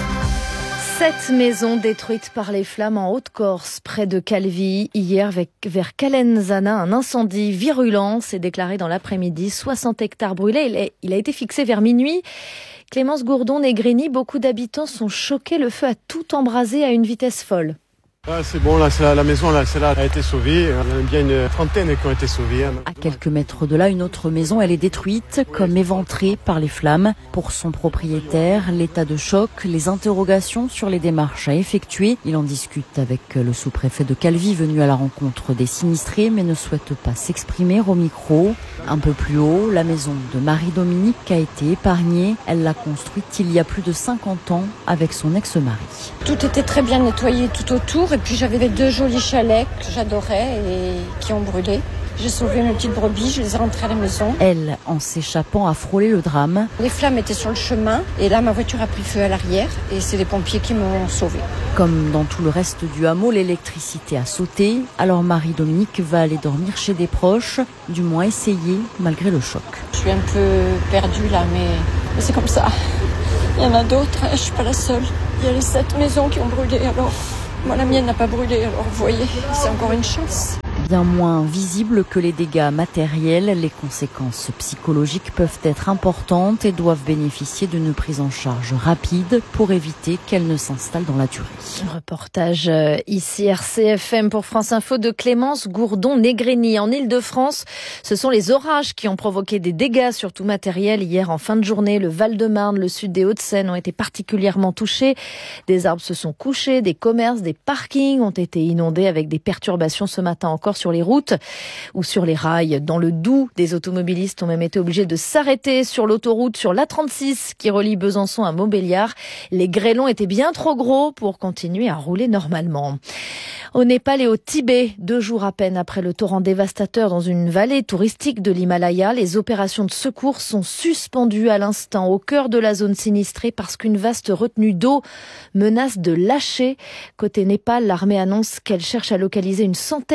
S2: Sept maisons détruites par les flammes en Haute-Corse, près de Calvi. Hier, vers Calenzana, un incendie virulent s'est déclaré dans l'après-midi. soixante hectares brûlés. Il a été fixé vers minuit. Clémence Gourdon-Negrini, beaucoup d'habitants sont choqués. Le feu a tout embrasé à une vitesse folle.
S11: Ah, c'est bon, là, la maison, là, celle-là a été sauvée. Il y en a bien une trentaine qui ont été sauvées.
S14: À quelques mètres de là, une autre maison, elle est détruite, comme éventrée par les flammes. Pour son propriétaire, l'état de choc, les interrogations sur les démarches à effectuer. Il en discute avec le sous-préfet de Calvi, venu à la rencontre des sinistrés, mais ne souhaite pas s'exprimer au micro. Un peu plus haut, la maison de Marie-Dominique a été épargnée. Elle l'a construite il y a plus de cinquante ans avec son ex-mari.
S15: Tout était très bien nettoyé tout autour. Et puis j'avais les deux jolis chalets que j'adorais et qui ont brûlé. J'ai sauvé mes petites brebis, je les ai rentrées à la maison.
S14: Elle, en s'échappant, a frôlé le drame.
S15: Les flammes étaient sur le chemin et là ma voiture a pris feu à l'arrière et c'est les pompiers qui m'ont sauvée.
S14: Comme dans tout le reste du hameau, l'électricité a sauté. Alors Marie-Dominique va aller dormir chez des proches, du moins essayer malgré le choc.
S15: Je suis un peu perdue là mais, mais c'est comme ça. Il y en a d'autres, je suis pas la seule. Il y a les sept maisons qui ont brûlé alors... Moi, la mienne n'a pas brûlé, alors vous voyez, c'est encore une chance.
S14: Bien moins visibles que les dégâts matériels, les conséquences psychologiques peuvent être importantes et doivent bénéficier d'une prise en charge rapide pour éviter qu'elles ne s'installent dans la durée.
S2: Reportage ici R C F M pour France Info de Clémence Gourdon-Negrini. En Île-de-France, ce sont les orages qui ont provoqué des dégâts, surtout matériels. Hier, en fin de journée, le Val-de-Marne, le sud des Hauts-de-Seine ont été particulièrement touchés. Des arbres se sont couchés, des commerces, des parkings ont été inondés avec des perturbations ce matin encore sur les routes ou sur les rails. Dans le Doubs, des automobilistes ont même été obligés de s'arrêter sur l'autoroute, sur l'A trente-six qui relie Besançon à Montbéliard. Les grêlons étaient bien trop gros pour continuer à rouler normalement. Au Népal et au Tibet, deux jours à peine après le torrent dévastateur dans une vallée touristique de l'Himalaya, les opérations de secours sont suspendues à l'instant au cœur de la zone sinistrée parce qu'une vaste retenue d'eau menace de lâcher. Côté Népal, l'armée annonce qu'elle cherche à localiser une centaine d'ouvriers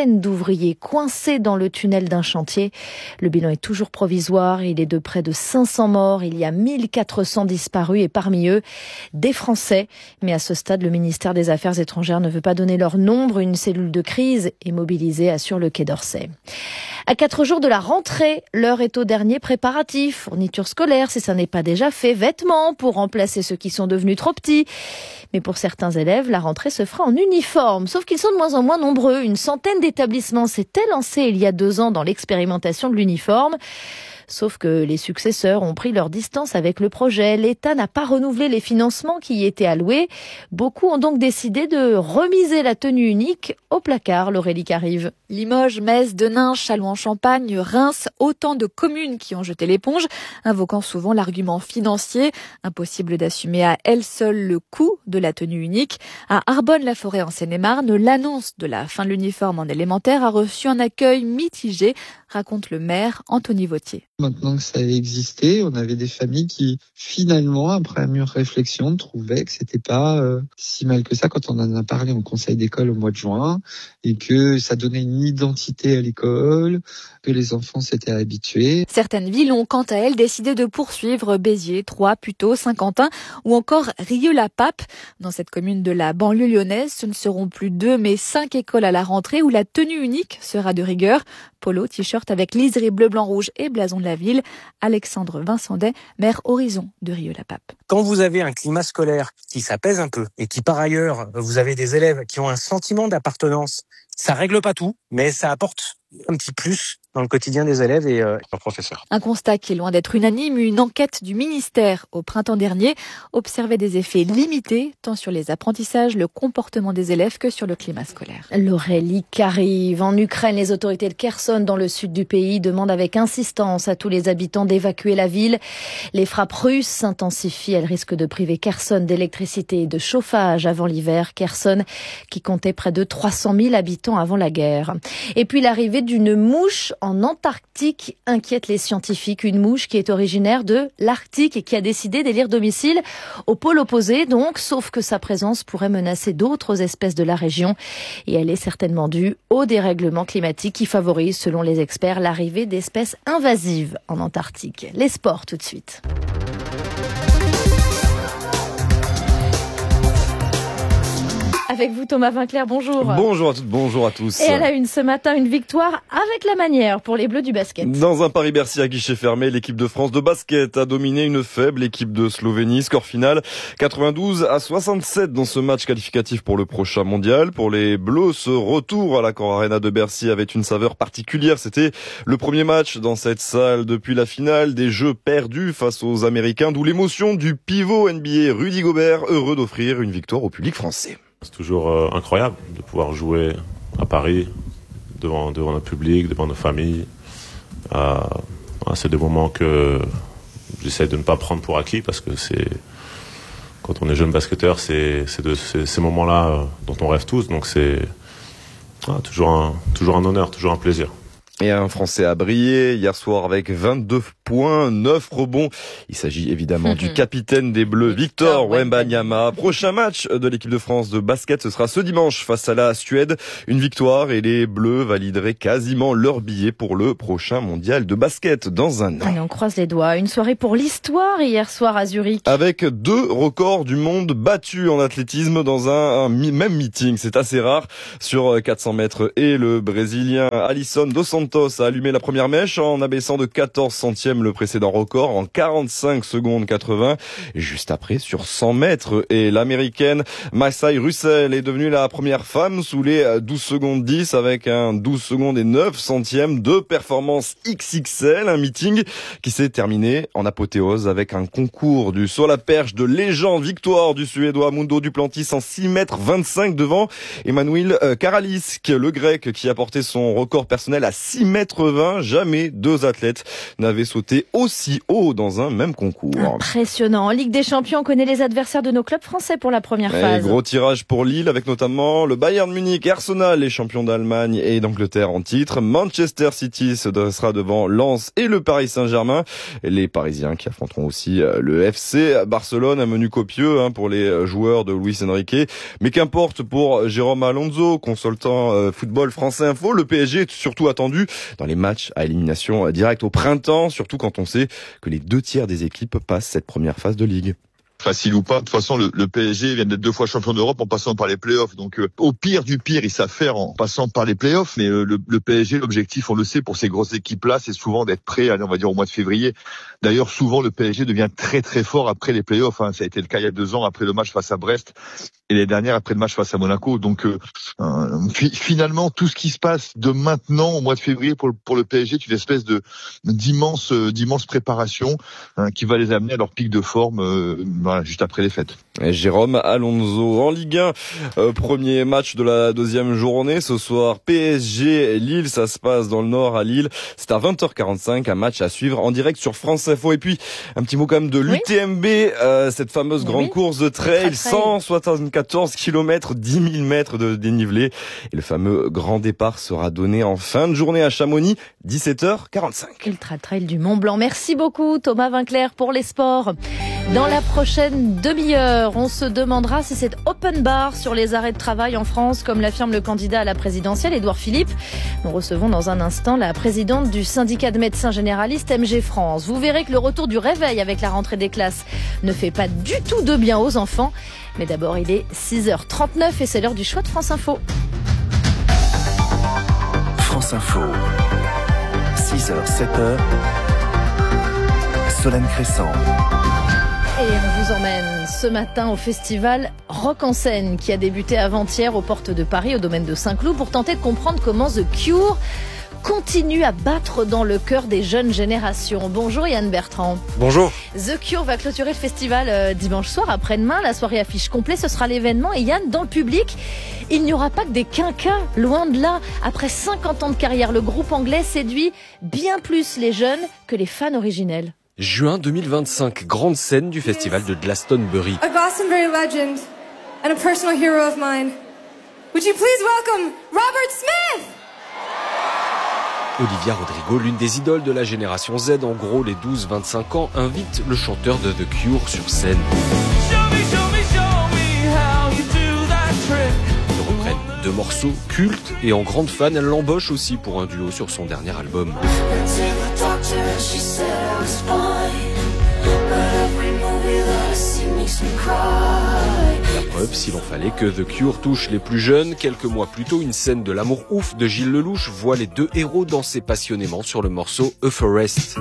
S2: ouvriers coincés dans le tunnel d'un chantier. Le bilan est toujours provisoire. Il est de près de cinq cents morts. Il y a mille quatre cents disparus et parmi eux, des Français. Mais à ce stade, le ministère des Affaires étrangères ne veut pas donner leur nombre. Une cellule de crise est mobilisée, assure le Quai d'Orsay. À quatre jours de la rentrée, l'heure est au dernier préparatif. Fourniture scolaire, si ça n'est pas déjà fait. Vêtements pour remplacer ceux qui sont devenus trop petits. Mais pour certains élèves, la rentrée se fera en uniforme. Sauf qu'ils sont de moins en moins nombreux. Une centaine d'établissements s'étaient lancés il y a deux ans dans l'expérimentation de l'uniforme. Sauf que les successeurs ont pris leur distance avec le projet. L'État n'a pas renouvelé les financements qui y étaient alloués. Beaucoup ont donc décidé de remiser la tenue unique au placard. L'Aurélie Carive.
S12: Limoges, Metz, Denain, Châlons-en-Champagne, Reims, autant de communes qui ont jeté l'éponge, invoquant souvent l'argument financier. Impossible d'assumer à elle seule le coût de la tenue unique. À Arbonne-la-Forêt en Seine-et-Marne, l'annonce de la fin de l'uniforme en élémentaire a reçu un accueil mitigé, raconte le maire Anthony Vautier.
S13: Maintenant que ça a existé, on avait des familles qui, finalement, après mûre réflexion, trouvaient que c'était pas euh, si mal que ça quand on en a parlé en conseil d'école au mois de juin, et que ça donnait une identité à l'école, que les enfants s'étaient habitués.
S12: Certaines villes ont, quant à elles, décidé de poursuivre Béziers, Troyes, Puteaux, Saint-Quentin ou encore Rieux-la-Pape. Dans cette commune de la banlieue lyonnaise, ce ne seront plus deux, mais cinq écoles à la rentrée où la tenue unique sera de rigueur. Polo, t-shirt avec liseré bleu, blanc, rouge et blason de la ville. Alexandre Vincendet, maire Horizon de Rieux-la-Pape.
S16: Quand vous avez un climat scolaire qui s'apaise un peu et qui par ailleurs, vous avez des élèves qui ont un sentiment d'appartenance, ça règle pas tout, mais ça apporte un petit plus dans le quotidien des élèves et euh, leurs professeurs.
S12: Un constat qui est loin d'être unanime. Une enquête du ministère au printemps dernier observait des effets limités, tant sur les apprentissages, le comportement des élèves que sur le climat scolaire.
S2: L'Aurélie Carive. En Ukraine, les autorités de Kherson, dans le sud du pays, demandent avec insistance à tous les habitants d'évacuer la ville. Les frappes russes s'intensifient. Elles risquent de priver Kherson d'électricité et de chauffage avant l'hiver. Kherson, qui comptait près de trois cent mille habitants avant la guerre. Et puis l'arrivée d'une mouche en Antarctique inquiète les scientifiques. Une mouche qui est originaire de l'Arctique et qui a décidé d'élire domicile au pôle opposé, donc, sauf que sa présence pourrait menacer d'autres espèces de la région. Et elle est certainement due au dérèglement climatique qui favorise, selon les experts, l'arrivée d'espèces invasives en Antarctique. Les sports tout de suite. Avec vous Thomas Vinclair, bonjour.
S17: Bonjour à toutes, bonjour à tous.
S2: Et elle a une ce matin une victoire avec la manière pour les Bleus du basket.
S17: Dans un Paris-Bercy à guichet fermé, l'équipe de France de basket a dominé une faible équipe de Slovénie. Score final quatre-vingt-douze à soixante-sept dans ce match qualificatif pour le prochain mondial. Pour les Bleus, ce retour à l'Accor Arena de Bercy avait une saveur particulière. C'était le premier match dans cette salle depuis la finale des Jeux perdus face aux Américains, d'où l'émotion du pivot N B A Rudy Gobert, heureux d'offrir une victoire au public français.
S25: C'est toujours euh, incroyable de pouvoir jouer à Paris devant, devant notre public, devant nos familles. Euh, c'est des moments que j'essaie de ne pas prendre pour acquis parce que c'est quand on est jeune basketteur, c'est, c'est, de, c'est ces moments-là euh, dont on rêve tous. Donc c'est ah, toujours, un, toujours un honneur, toujours un plaisir.
S17: Et un Français a brillé hier soir avec vingt-deux points, neuf rebonds. Il s'agit évidemment du capitaine des Bleus, Victor Wembanyama. Prochain match de l'équipe de France de basket, ce sera ce dimanche face à la Suède. Une victoire et les Bleus valideraient quasiment leur billet pour le prochain mondial de basket dans un an.
S2: Allez, on croise les doigts. Une soirée pour l'histoire hier soir à Zurich.
S17: Avec deux records du monde battus en athlétisme dans un, un même meeting. C'est assez rare. Sur quatre cents mètres et le Brésilien Alisson dos Santos a allumé la première mèche en abaissant de quatorze centièmes le précédent record en quarante-cinq secondes quatre-vingts. Et juste après, sur cent mètres, et l'américaine Masai Russell est devenue la première femme sous les douze secondes dix avec un douze secondes et neuf centièmes de performance X X L. Un meeting qui s'est terminé en apothéose avec un concours du saut à la perche de légende, victoire du Suédois Mundo Duplantis en six mètres vingt-cinq devant Emmanuel Karalisk, le grec qui a porté son record personnel à six mètres vingt. Jamais deux athlètes n'avaient sauté été aussi haut dans un même concours.
S2: Impressionnant. En Ligue des Champions, on connaît les adversaires de nos clubs français pour la première
S17: Et
S2: phase.
S17: gros tirage pour Lille avec notamment le Bayern Munich et Arsenal, les champions d'Allemagne et d'Angleterre en titre. Manchester City se dressera devant Lens et le Paris Saint-Germain. Et les Parisiens qui affronteront aussi le F C Barcelone, un menu copieux hein, pour les joueurs de Luis Enrique. Mais qu'importe pour Jérôme Alonso, consultant euh, football France Info, le P S G est surtout attendu dans les matchs à élimination directe au printemps, surtout quand on sait que les deux tiers des équipes passent cette première phase de ligue.
S18: Facile ou pas, de toute façon le, le P S G vient d'être deux fois champion d'Europe en passant par les playoffs, donc euh, au pire du pire ils savent faire en passant par les playoffs, mais euh, le, le P S G, l'objectif on le sait pour ces grosses équipes là, c'est souvent d'être prêt, allez, on va dire au mois de février. D'ailleurs souvent le P S G devient très très fort après les playoffs, hein. Ça a été le cas il y a deux ans après le match face à Brest et l'année dernière après le match face à Monaco, donc euh, euh, fi- finalement tout ce qui se passe de maintenant au mois de février pour, pour le P S G est une espèce de d'immense euh, d'immense préparation hein, qui va les amener à leur pic de forme euh, voilà, juste après les fêtes.
S17: Et Jérôme Alonso en Ligue un, euh, premier match de la deuxième journée ce soir, P S G Lille, ça se passe dans le Nord à Lille, c'est à vingt heures quarante-cinq, un match à suivre en direct sur France Info. Et puis un petit mot quand même de l'U T M B, oui. euh, cette fameuse grande oui. course de trail, cent soixante-quatorze kilomètres, dix mille mètres de dénivelé, et le fameux grand départ sera donné en fin de journée à Chamonix, dix-sept heures quarante-cinq.
S2: Ultra Trail du Mont Blanc. Merci beaucoup Thomas Vinclair pour les sports. Dans la prochaine demi-heure, on se demandera si c'est open bar sur les arrêts de travail en France, comme l'affirme le candidat à la présidentielle, Édouard Philippe. Nous recevons dans un instant la présidente du syndicat de médecins généralistes M G France. Vous verrez que le retour du réveil avec la rentrée des classes ne fait pas du tout de bien aux enfants. Mais d'abord, il est six heures trente-neuf et c'est l'heure du choix de France Info.
S1: France Info, six heures, sept heures, Solène Crescent.
S2: Et on vous emmène ce matin au festival Rock en scène qui a débuté avant-hier aux portes de Paris, au domaine de Saint-Cloud, pour tenter de comprendre comment The Cure continue à battre dans le cœur des jeunes générations. Bonjour Yann Bertrand.
S19: Bonjour.
S2: The Cure va clôturer le festival euh, dimanche soir, après-demain. La soirée affiche complet, ce sera l'événement. Et Yann, dans le public, il n'y aura pas que des quinquas, loin de là. Après cinquante ans de carrière, le groupe anglais séduit bien plus les jeunes que les fans originels.
S19: Juin deux mille vingt-cinq, grande scène du festival de Glastonbury.
S20: A Glastonbury legend and a personal hero of mine. Would you please welcome Robert Smith?
S19: Olivia Rodrigo, l'une des idoles de la génération Z, en gros les douze vingt-cinq ans, invite le chanteur de The Cure sur scène. Ils reprennent deux morceaux cultes et en grande fan, elle l'embauche aussi pour un duo sur son dernier album. La preuve, s'il en fallait, que The Cure touche les plus jeunes. Quelques mois plus tôt, une scène de l'amour ouf de Gilles Lelouch voit les deux héros danser passionnément sur le morceau A Forest.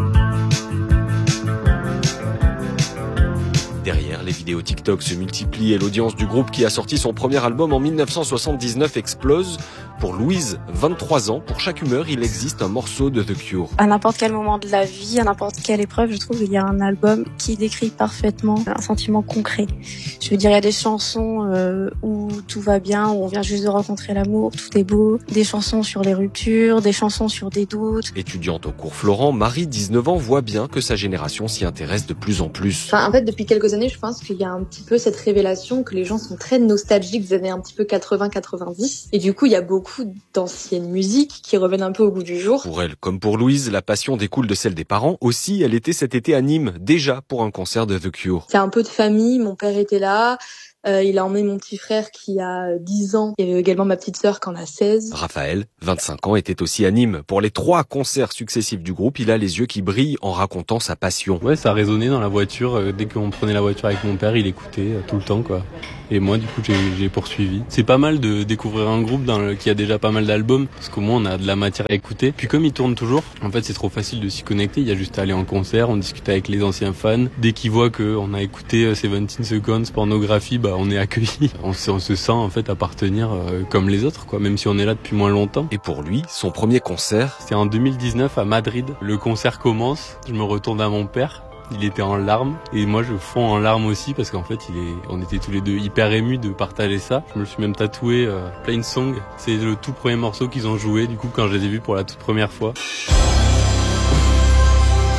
S19: Derrière, les vidéos TikTok se multiplient et l'audience du groupe qui a sorti son premier album en dix-neuf cent soixante-dix-neuf explose. Pour Louise, vingt-trois ans, pour chaque humeur, il existe un morceau de The Cure.
S21: À n'importe quel moment de la vie, à n'importe quelle épreuve, je trouve qu'il y a un album qui décrit parfaitement un sentiment concret. Je veux dire, il y a des chansons euh, où tout va bien, où on vient juste de rencontrer l'amour, tout est beau. Des chansons sur les ruptures, des chansons sur des doutes.
S19: Étudiante au cours Florent, Marie, dix-neuf ans, voit bien que sa génération s'y intéresse de plus en plus.
S22: Enfin, en fait, depuis quelques années, je pense qu'il y a un petit peu cette révélation que les gens sont très nostalgiques des années un petit peu quatre-vingts quatre-vingt-dix. Et du coup, il y a beaucoup d'anciennes musiques qui reviennent un peu au goût du jour.
S19: Pour elle, comme pour Louise, la passion découle de celle des parents. Aussi, elle était cet été à Nîmes, déjà pour un concert de The Cure.
S22: C'est un peu de famille, mon père était là. Euh, il a emmené mon petit frère qui a dix ans. Il y avait également ma petite sœur qui en a seize.
S19: Raphaël, vingt-cinq ans, était aussi à Nîmes. Pour les trois concerts successifs du groupe, il a les yeux qui brillent en racontant sa passion.
S26: Ouais, ça résonnait dans la voiture. Dès qu'on prenait la voiture avec mon père, il écoutait tout le temps, quoi. Et moi, du coup, j'ai, j'ai poursuivi. C'est pas mal de découvrir un groupe dans le, qui a déjà pas mal d'albums, parce qu'au moins, on a de la matière à écouter. Puis comme il tourne toujours, en fait, c'est trop facile de s'y connecter. Il y a juste à aller en concert, on discute avec les anciens fans. Dès qu'ils voient qu'on a écouté seventeen Seconds, Pornographie, bah, on est accueillis. On se, on se sent, en fait, appartenir euh, comme les autres, quoi, même si on est là depuis moins longtemps.
S19: Et pour lui, son premier concert,
S26: c'est en deux mille dix-neuf à Madrid. Le concert commence, je me retourne à mon père. Il était en larmes et moi je fonds en larmes aussi parce qu'en fait il est, on était tous les deux hyper émus de partager ça. Je me suis même tatoué euh, Plain Song. C'est le tout premier morceau qu'ils ont joué du coup quand je les ai vus pour la toute première fois.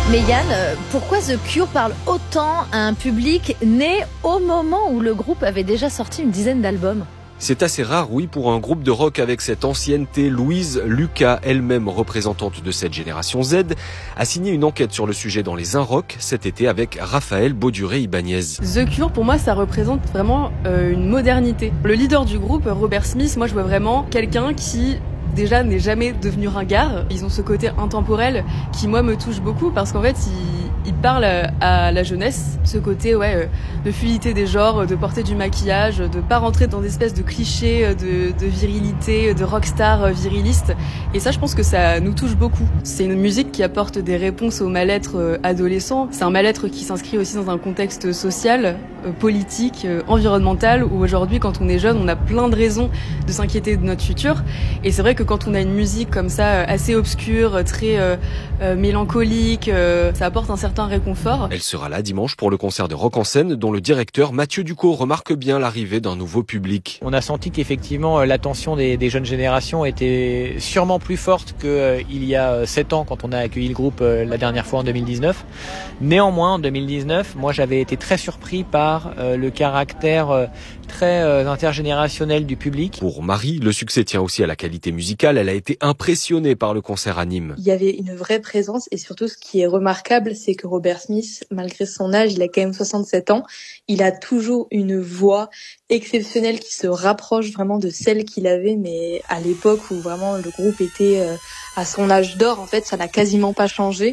S2: Mais Yann, pourquoi The Cure parle autant à un public né au moment où le groupe avait déjà sorti une dizaine d'albums ?
S19: C'est assez rare, oui, pour un groupe de rock avec cette ancienneté. Louise Lucas, elle-même représentante de cette génération Z, a signé une enquête sur le sujet dans les Inrock cet été avec Raphaël Bauduré-Ibanez.
S4: The Cure, pour moi, ça représente vraiment euh, une modernité. Le leader du groupe, Robert Smith, moi je vois vraiment quelqu'un qui... déjà n'est jamais devenu ringard. Ils ont ce côté intemporel qui moi me touche beaucoup parce qu'en fait ils, ils parlent à la jeunesse, ce côté ouais de fluidité des genres, de porter du maquillage, de pas rentrer dans des espèces de clichés de, de virilité, de rockstar viriliste. Et ça je pense que ça nous touche beaucoup. C'est une musique qui apporte des réponses au mal-être adolescent. C'est un mal-être qui s'inscrit aussi dans un contexte social, politique, environnemental où aujourd'hui quand on est jeune on a plein de raisons de s'inquiéter de notre futur. Et c'est vrai que quand on a une musique comme ça, assez obscure, très euh, euh, mélancolique, euh, ça apporte un certain réconfort.
S19: Elle sera là dimanche pour le concert de Rock en scène, dont le directeur Mathieu Ducot remarque bien l'arrivée d'un nouveau public.
S5: On a senti qu'effectivement l'attention des, des jeunes générations était sûrement plus forte qu'il euh, y a sept ans quand on a accueilli le groupe euh, la dernière fois en deux mille dix-neuf. Néanmoins, en deux mille dix-neuf, moi j'avais été très surpris par euh, le caractère euh, très euh, intergénérationnel du public.
S19: Pour Marie, le succès tient aussi à la qualité musicale. Elle a été impressionnée par le concert à Nîmes.
S22: Il y avait une vraie présence et surtout ce qui est remarquable, c'est que Robert Smith, malgré son âge, il a quand même soixante-sept ans, il a toujours une voix exceptionnelle qui se rapproche vraiment de celle qu'il avait, mais à l'époque où vraiment le groupe était à son âge d'or, en fait, ça n'a quasiment pas changé.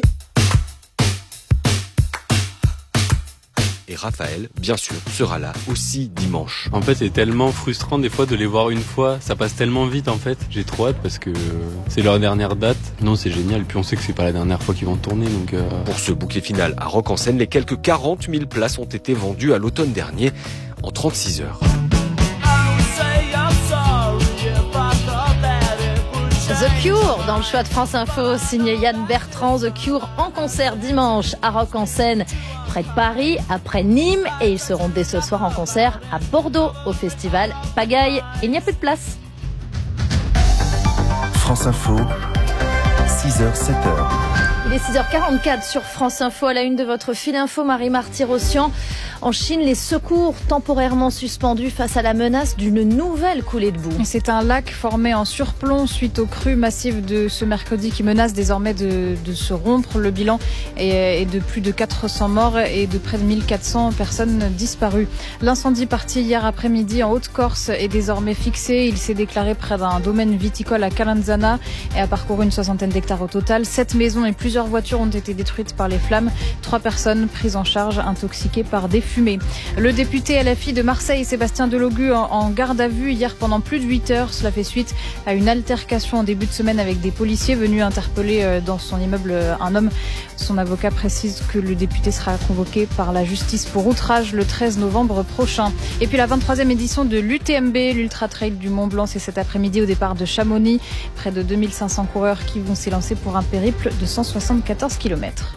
S19: Et Raphaël, bien sûr, sera là aussi dimanche.
S26: En fait, c'est tellement frustrant des fois de les voir une fois. Ça passe tellement vite en fait. J'ai trop hâte parce que c'est leur dernière date. Non, c'est génial. Puis on sait que c'est pas la dernière fois qu'ils vont tourner. Donc euh...
S19: Pour ce bouquet final à Rock en scène, les quelques quarante mille places ont été vendues à l'automne dernier en trente-six heures.
S2: The Cure dans le choix de France Info, signé Yann Bertrand. The Cure en concert dimanche à Rock en scène près de Paris, après Nîmes, et ils seront dès ce soir en concert à Bordeaux au festival Pagaille. Il n'y a plus de place.
S1: France Info, six heures sept heures.
S2: Il est six heures quarante-quatre sur France Info. À la une de votre fil info, Marie Marty-Rossian. En Chine, les secours temporairement suspendus face à la menace d'une nouvelle coulée de boue.
S12: C'est un lac formé en surplomb suite aux crues massives de ce mercredi qui menace désormais de, de se rompre. Le bilan est, est de plus de quatre cents morts et de près de mille quatre cents personnes disparues. L'incendie parti hier après-midi en Haute-Corse est désormais fixé. Il s'est déclaré près d'un domaine viticole à Calanzana et a parcouru une soixantaine d'hectares au total. Sept maisons et plusieurs voitures ont été détruites par les flammes. Trois personnes prises en charge intoxiquées par des fumée. Le député L F I de Marseille, Sébastien Delogu, en garde à vue hier pendant plus de huit heures. Cela fait suite à une altercation en début de semaine avec des policiers venus interpeller dans son immeuble un homme. Son avocat précise que le député sera convoqué par la justice pour outrage le treize novembre prochain. Et puis la vingt-troisième édition de l'U T M B, l'Ultra Trail du Mont Blanc, c'est cet après-midi au départ de Chamonix. Près de deux mille cinq cents coureurs qui vont s'élancer pour un périple de cent soixante-quatorze kilomètres.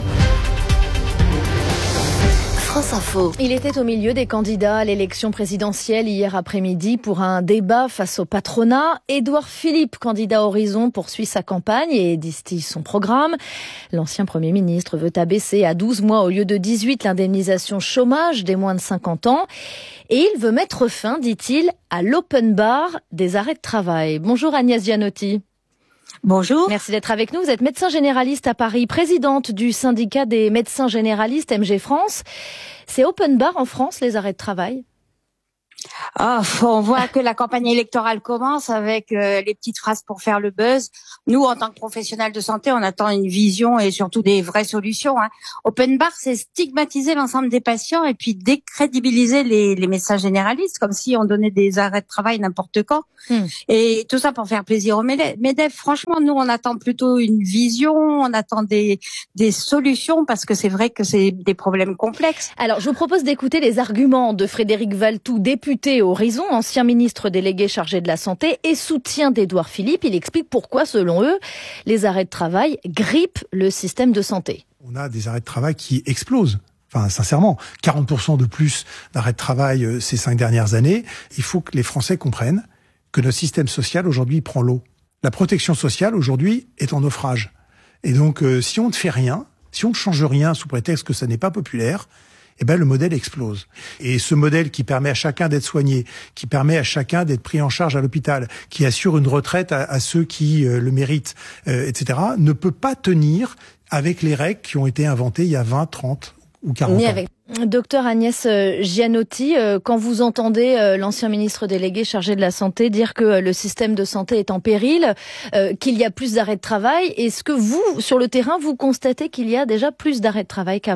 S2: France Info. Il était au milieu des candidats à l'élection présidentielle hier après-midi pour un débat face au patronat. Édouard Philippe, candidat Horizon, poursuit sa campagne et distille son programme. L'ancien Premier ministre veut abaisser à douze mois au lieu de dix-huit l'indemnisation chômage des moins de cinquante ans. Et il veut mettre fin, dit-il, à l'open bar des arrêts de travail. Bonjour Agnès Gianotti.
S6: Bonjour.
S2: Merci d'être avec nous. Vous êtes médecin généraliste à Paris, présidente du syndicat des médecins généralistes M G France. C'est open bar en France, les arrêts de travail ?
S6: Ah, on voit que la campagne électorale commence avec euh, les petites phrases pour faire le buzz. Nous, en tant que professionnels de santé, on attend une vision et surtout des vraies solutions. Hein. Open bar, c'est stigmatiser l'ensemble des patients et puis décrédibiliser les, les médecins généralistes, comme si on donnait des arrêts de travail n'importe quand. Hmm. Et tout ça pour faire plaisir aux MEDEF. Franchement, nous, on attend plutôt une vision, on attend des, des solutions parce que c'est vrai que c'est des problèmes complexes.
S2: Alors, je vous propose d'écouter les arguments de Frédéric Valletoux, député Horizon, ancien ministre délégué chargé de la santé et soutien d'Édouard Philippe. Il explique pourquoi, selon eux, les arrêts de travail grippent le système de santé.
S7: On a des arrêts de travail qui explosent. Enfin, sincèrement, quarante pour cent de plus d'arrêts de travail euh, ces cinq dernières années. Il faut que les Français comprennent que notre système social, aujourd'hui, prend l'eau. La protection sociale, aujourd'hui, est en naufrage. Et donc, euh, si on ne fait rien, Si on ne change rien sous prétexte que ça n'est pas populaire, eh ben le modèle explose. Et ce modèle qui permet à chacun d'être soigné, qui permet à chacun d'être pris en charge à l'hôpital, qui assure une retraite à, à ceux qui euh, le méritent, euh, et cetera, ne peut pas tenir avec les règles qui ont été inventées il y a vingt, trente ou quarante
S2: Ni
S7: ans.
S2: avec... Docteur Agnès Gianotti, quand vous entendez l'ancien ministre délégué chargé de la Santé dire que le système de santé est en péril, qu'il y a plus d'arrêts de travail, est-ce que vous, sur le terrain, vous constatez qu'il y a déjà plus d'arrêts de travail qu'avant ?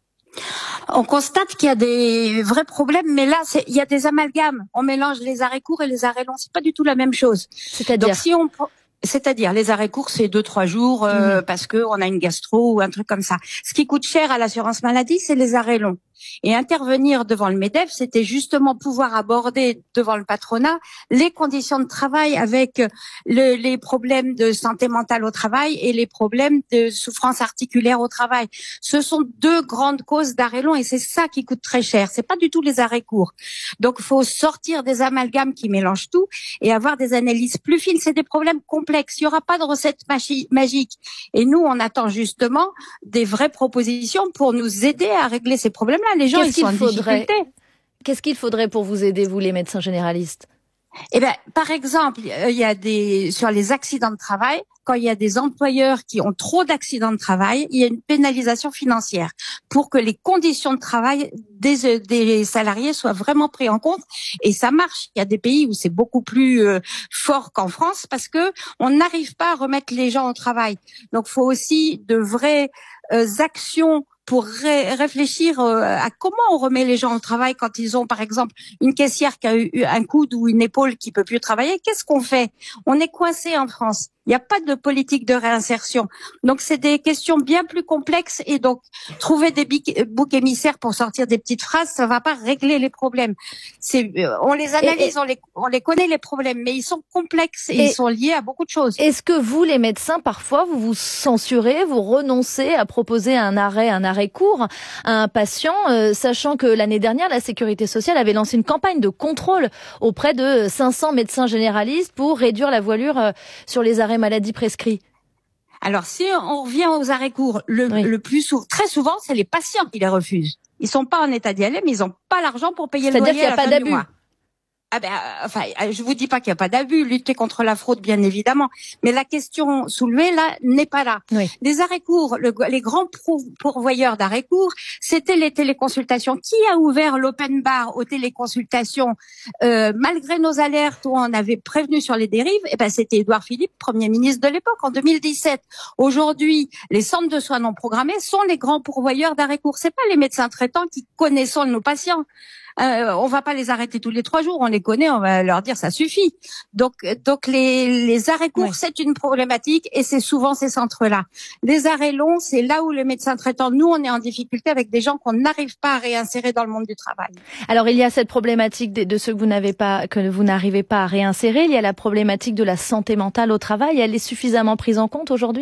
S6: On constate qu'il y a des vrais problèmes, mais là, c'est, il y a des amalgames. On mélange les arrêts courts et les arrêts longs. C'est pas du tout la même chose.
S2: C'est-à-dire ?
S6: Donc, si on C'est-à-dire, les arrêts courts, c'est deux, trois jours, euh, mmh. parce que on a une gastro ou un truc comme ça. Ce qui coûte cher à l'assurance maladie, c'est les arrêts longs. Et intervenir devant le MEDEF, c'était justement pouvoir aborder devant le patronat les conditions de travail avec le, les problèmes de santé mentale au travail et les problèmes de souffrance articulaire au travail. Ce sont deux grandes causes d'arrêts longs et c'est ça qui coûte très cher. C'est pas du tout les arrêts courts. Donc, il faut sortir des amalgames qui mélangent tout et avoir des analyses plus fines. C'est des problèmes complexes. Il n'y aura pas de recette magi- magique. Et nous, on attend justement des vraies propositions pour nous aider à régler ces problèmes-là. Les gens,
S2: Qu'est-ce
S6: ils sont
S2: qu'il
S6: en
S2: faudrait
S6: difficulté.
S2: Qu'est-ce qu'il faudrait pour vous aider, vous, les médecins généralistes ?
S6: Eh ben, par exemple, il y a des sur les accidents de travail. Quand il y a des employeurs qui ont trop d'accidents de travail, il y a une pénalisation financière pour que les conditions de travail des, des salariés soient vraiment prises en compte. Et ça marche. Il y a des pays où c'est beaucoup plus euh, fort qu'en France parce que on n'arrive pas à remettre les gens au travail. Donc, il faut aussi de vraies euh, actions pour ré- réfléchir euh, à comment on remet les gens au travail quand ils ont, par exemple, une caissière qui a eu un coude ou une épaule qui peut plus travailler. Qu'est-ce qu'on fait ? On est coincé en France. Il n'y a pas de politique de réinsertion. Donc, c'est des questions bien plus complexes et donc, trouver des bic- boucs émissaires pour sortir des petites phrases, ça va pas régler les problèmes. C'est, euh, on les analyse, et, et, on les, on les connaît les problèmes, mais ils sont complexes et, et ils sont liés à beaucoup de choses.
S2: Est-ce que vous, les médecins, parfois, vous vous censurez, vous renoncez à proposer un arrêt, un arrêt court à un patient, euh, sachant que l'année dernière, la Sécurité sociale avait lancé une campagne de contrôle auprès de cinq cents médecins généralistes pour réduire la voilure euh, sur les arrêts maladie prescrits?
S6: Alors, si on revient aux arrêts courts, le, oui. le plus souvent, très souvent, c'est les patients qui les refusent. Ils sont pas en état d'y aller, mais ils ont pas l'argent pour payer le loyer à la fin du mois. C'est-à-dire qu'il n'y a pas d'abus. Ah ben, euh, enfin, je vous dis pas qu'il n'y a pas d'abus, lutter contre la fraude, bien évidemment. Mais la question soulevée, là, n'est pas là. Oui. Les arrêts courts, le, les grands pourvoyeurs d'arrêts courts, c'était les téléconsultations. Qui a ouvert l'open bar aux téléconsultations, euh, malgré nos alertes où on avait prévenu sur les dérives? Eh ben, c'était Édouard Philippe, Premier ministre de l'époque, en deux mille dix-sept. Aujourd'hui, les centres de soins non programmés sont les grands pourvoyeurs d'arrêts courts. C'est pas les médecins traitants qui connaissent nos patients. Euh, on va pas les arrêter tous les trois jours, on les connaît, on va leur dire ça suffit. Donc, donc les, les arrêts courts, oui. c'est une problématique et c'est souvent ces centres-là. Les arrêts longs, c'est là où le médecin traitant, nous, on est en difficulté avec des gens qu'on n'arrive pas à réinsérer dans le monde du travail.
S2: Alors, il y a cette problématique de, de ceux que vous n'avez pas, que vous n'arrivez pas à réinsérer. Il y a la problématique de la santé mentale au travail. Elle est suffisamment prise en compte aujourd'hui ?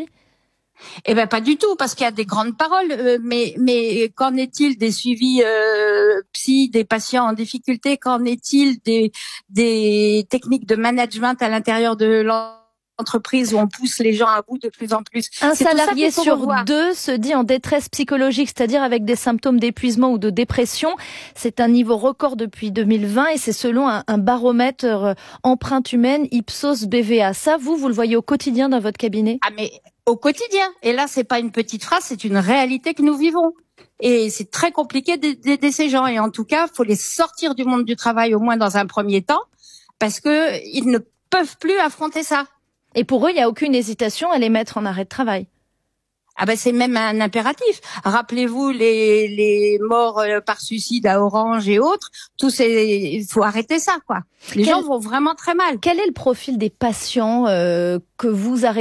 S6: Eh ben pas du tout, parce qu'il y a des grandes paroles, euh, mais mais qu'en est-il des suivis euh, psy des patients en difficulté? Qu'en est-il des des techniques de management à l'intérieur de l'entreprise où on pousse les gens à bout de plus en plus?
S2: Un C'est salarié sur revoir. deux se dit en détresse psychologique, c'est-à-dire avec des symptômes d'épuisement ou de dépression. C'est un niveau record depuis deux mille vingt et c'est selon un, un baromètre euh, empreinte humaine Ipsos B V A. Ça, vous, vous le voyez au quotidien dans votre cabinet?
S6: Ah mais au quotidien. Et là, c'est pas une petite phrase, c'est une réalité que nous vivons. Et c'est très compliqué d'aider ces gens. Et en tout cas, faut les sortir du monde du travail, au moins dans un premier temps, parce que ils ne peuvent plus affronter ça.
S2: Et pour eux, il n'y a aucune hésitation à les mettre en arrêt de travail.
S6: Ah ben c'est même un impératif. Rappelez-vous les les morts par suicide à Orange et autres. Tout c'est, il faut arrêter ça, quoi. Les Quel... gens vont vraiment très mal.
S2: Quel est le profil des patients euh, que vous arrêtez?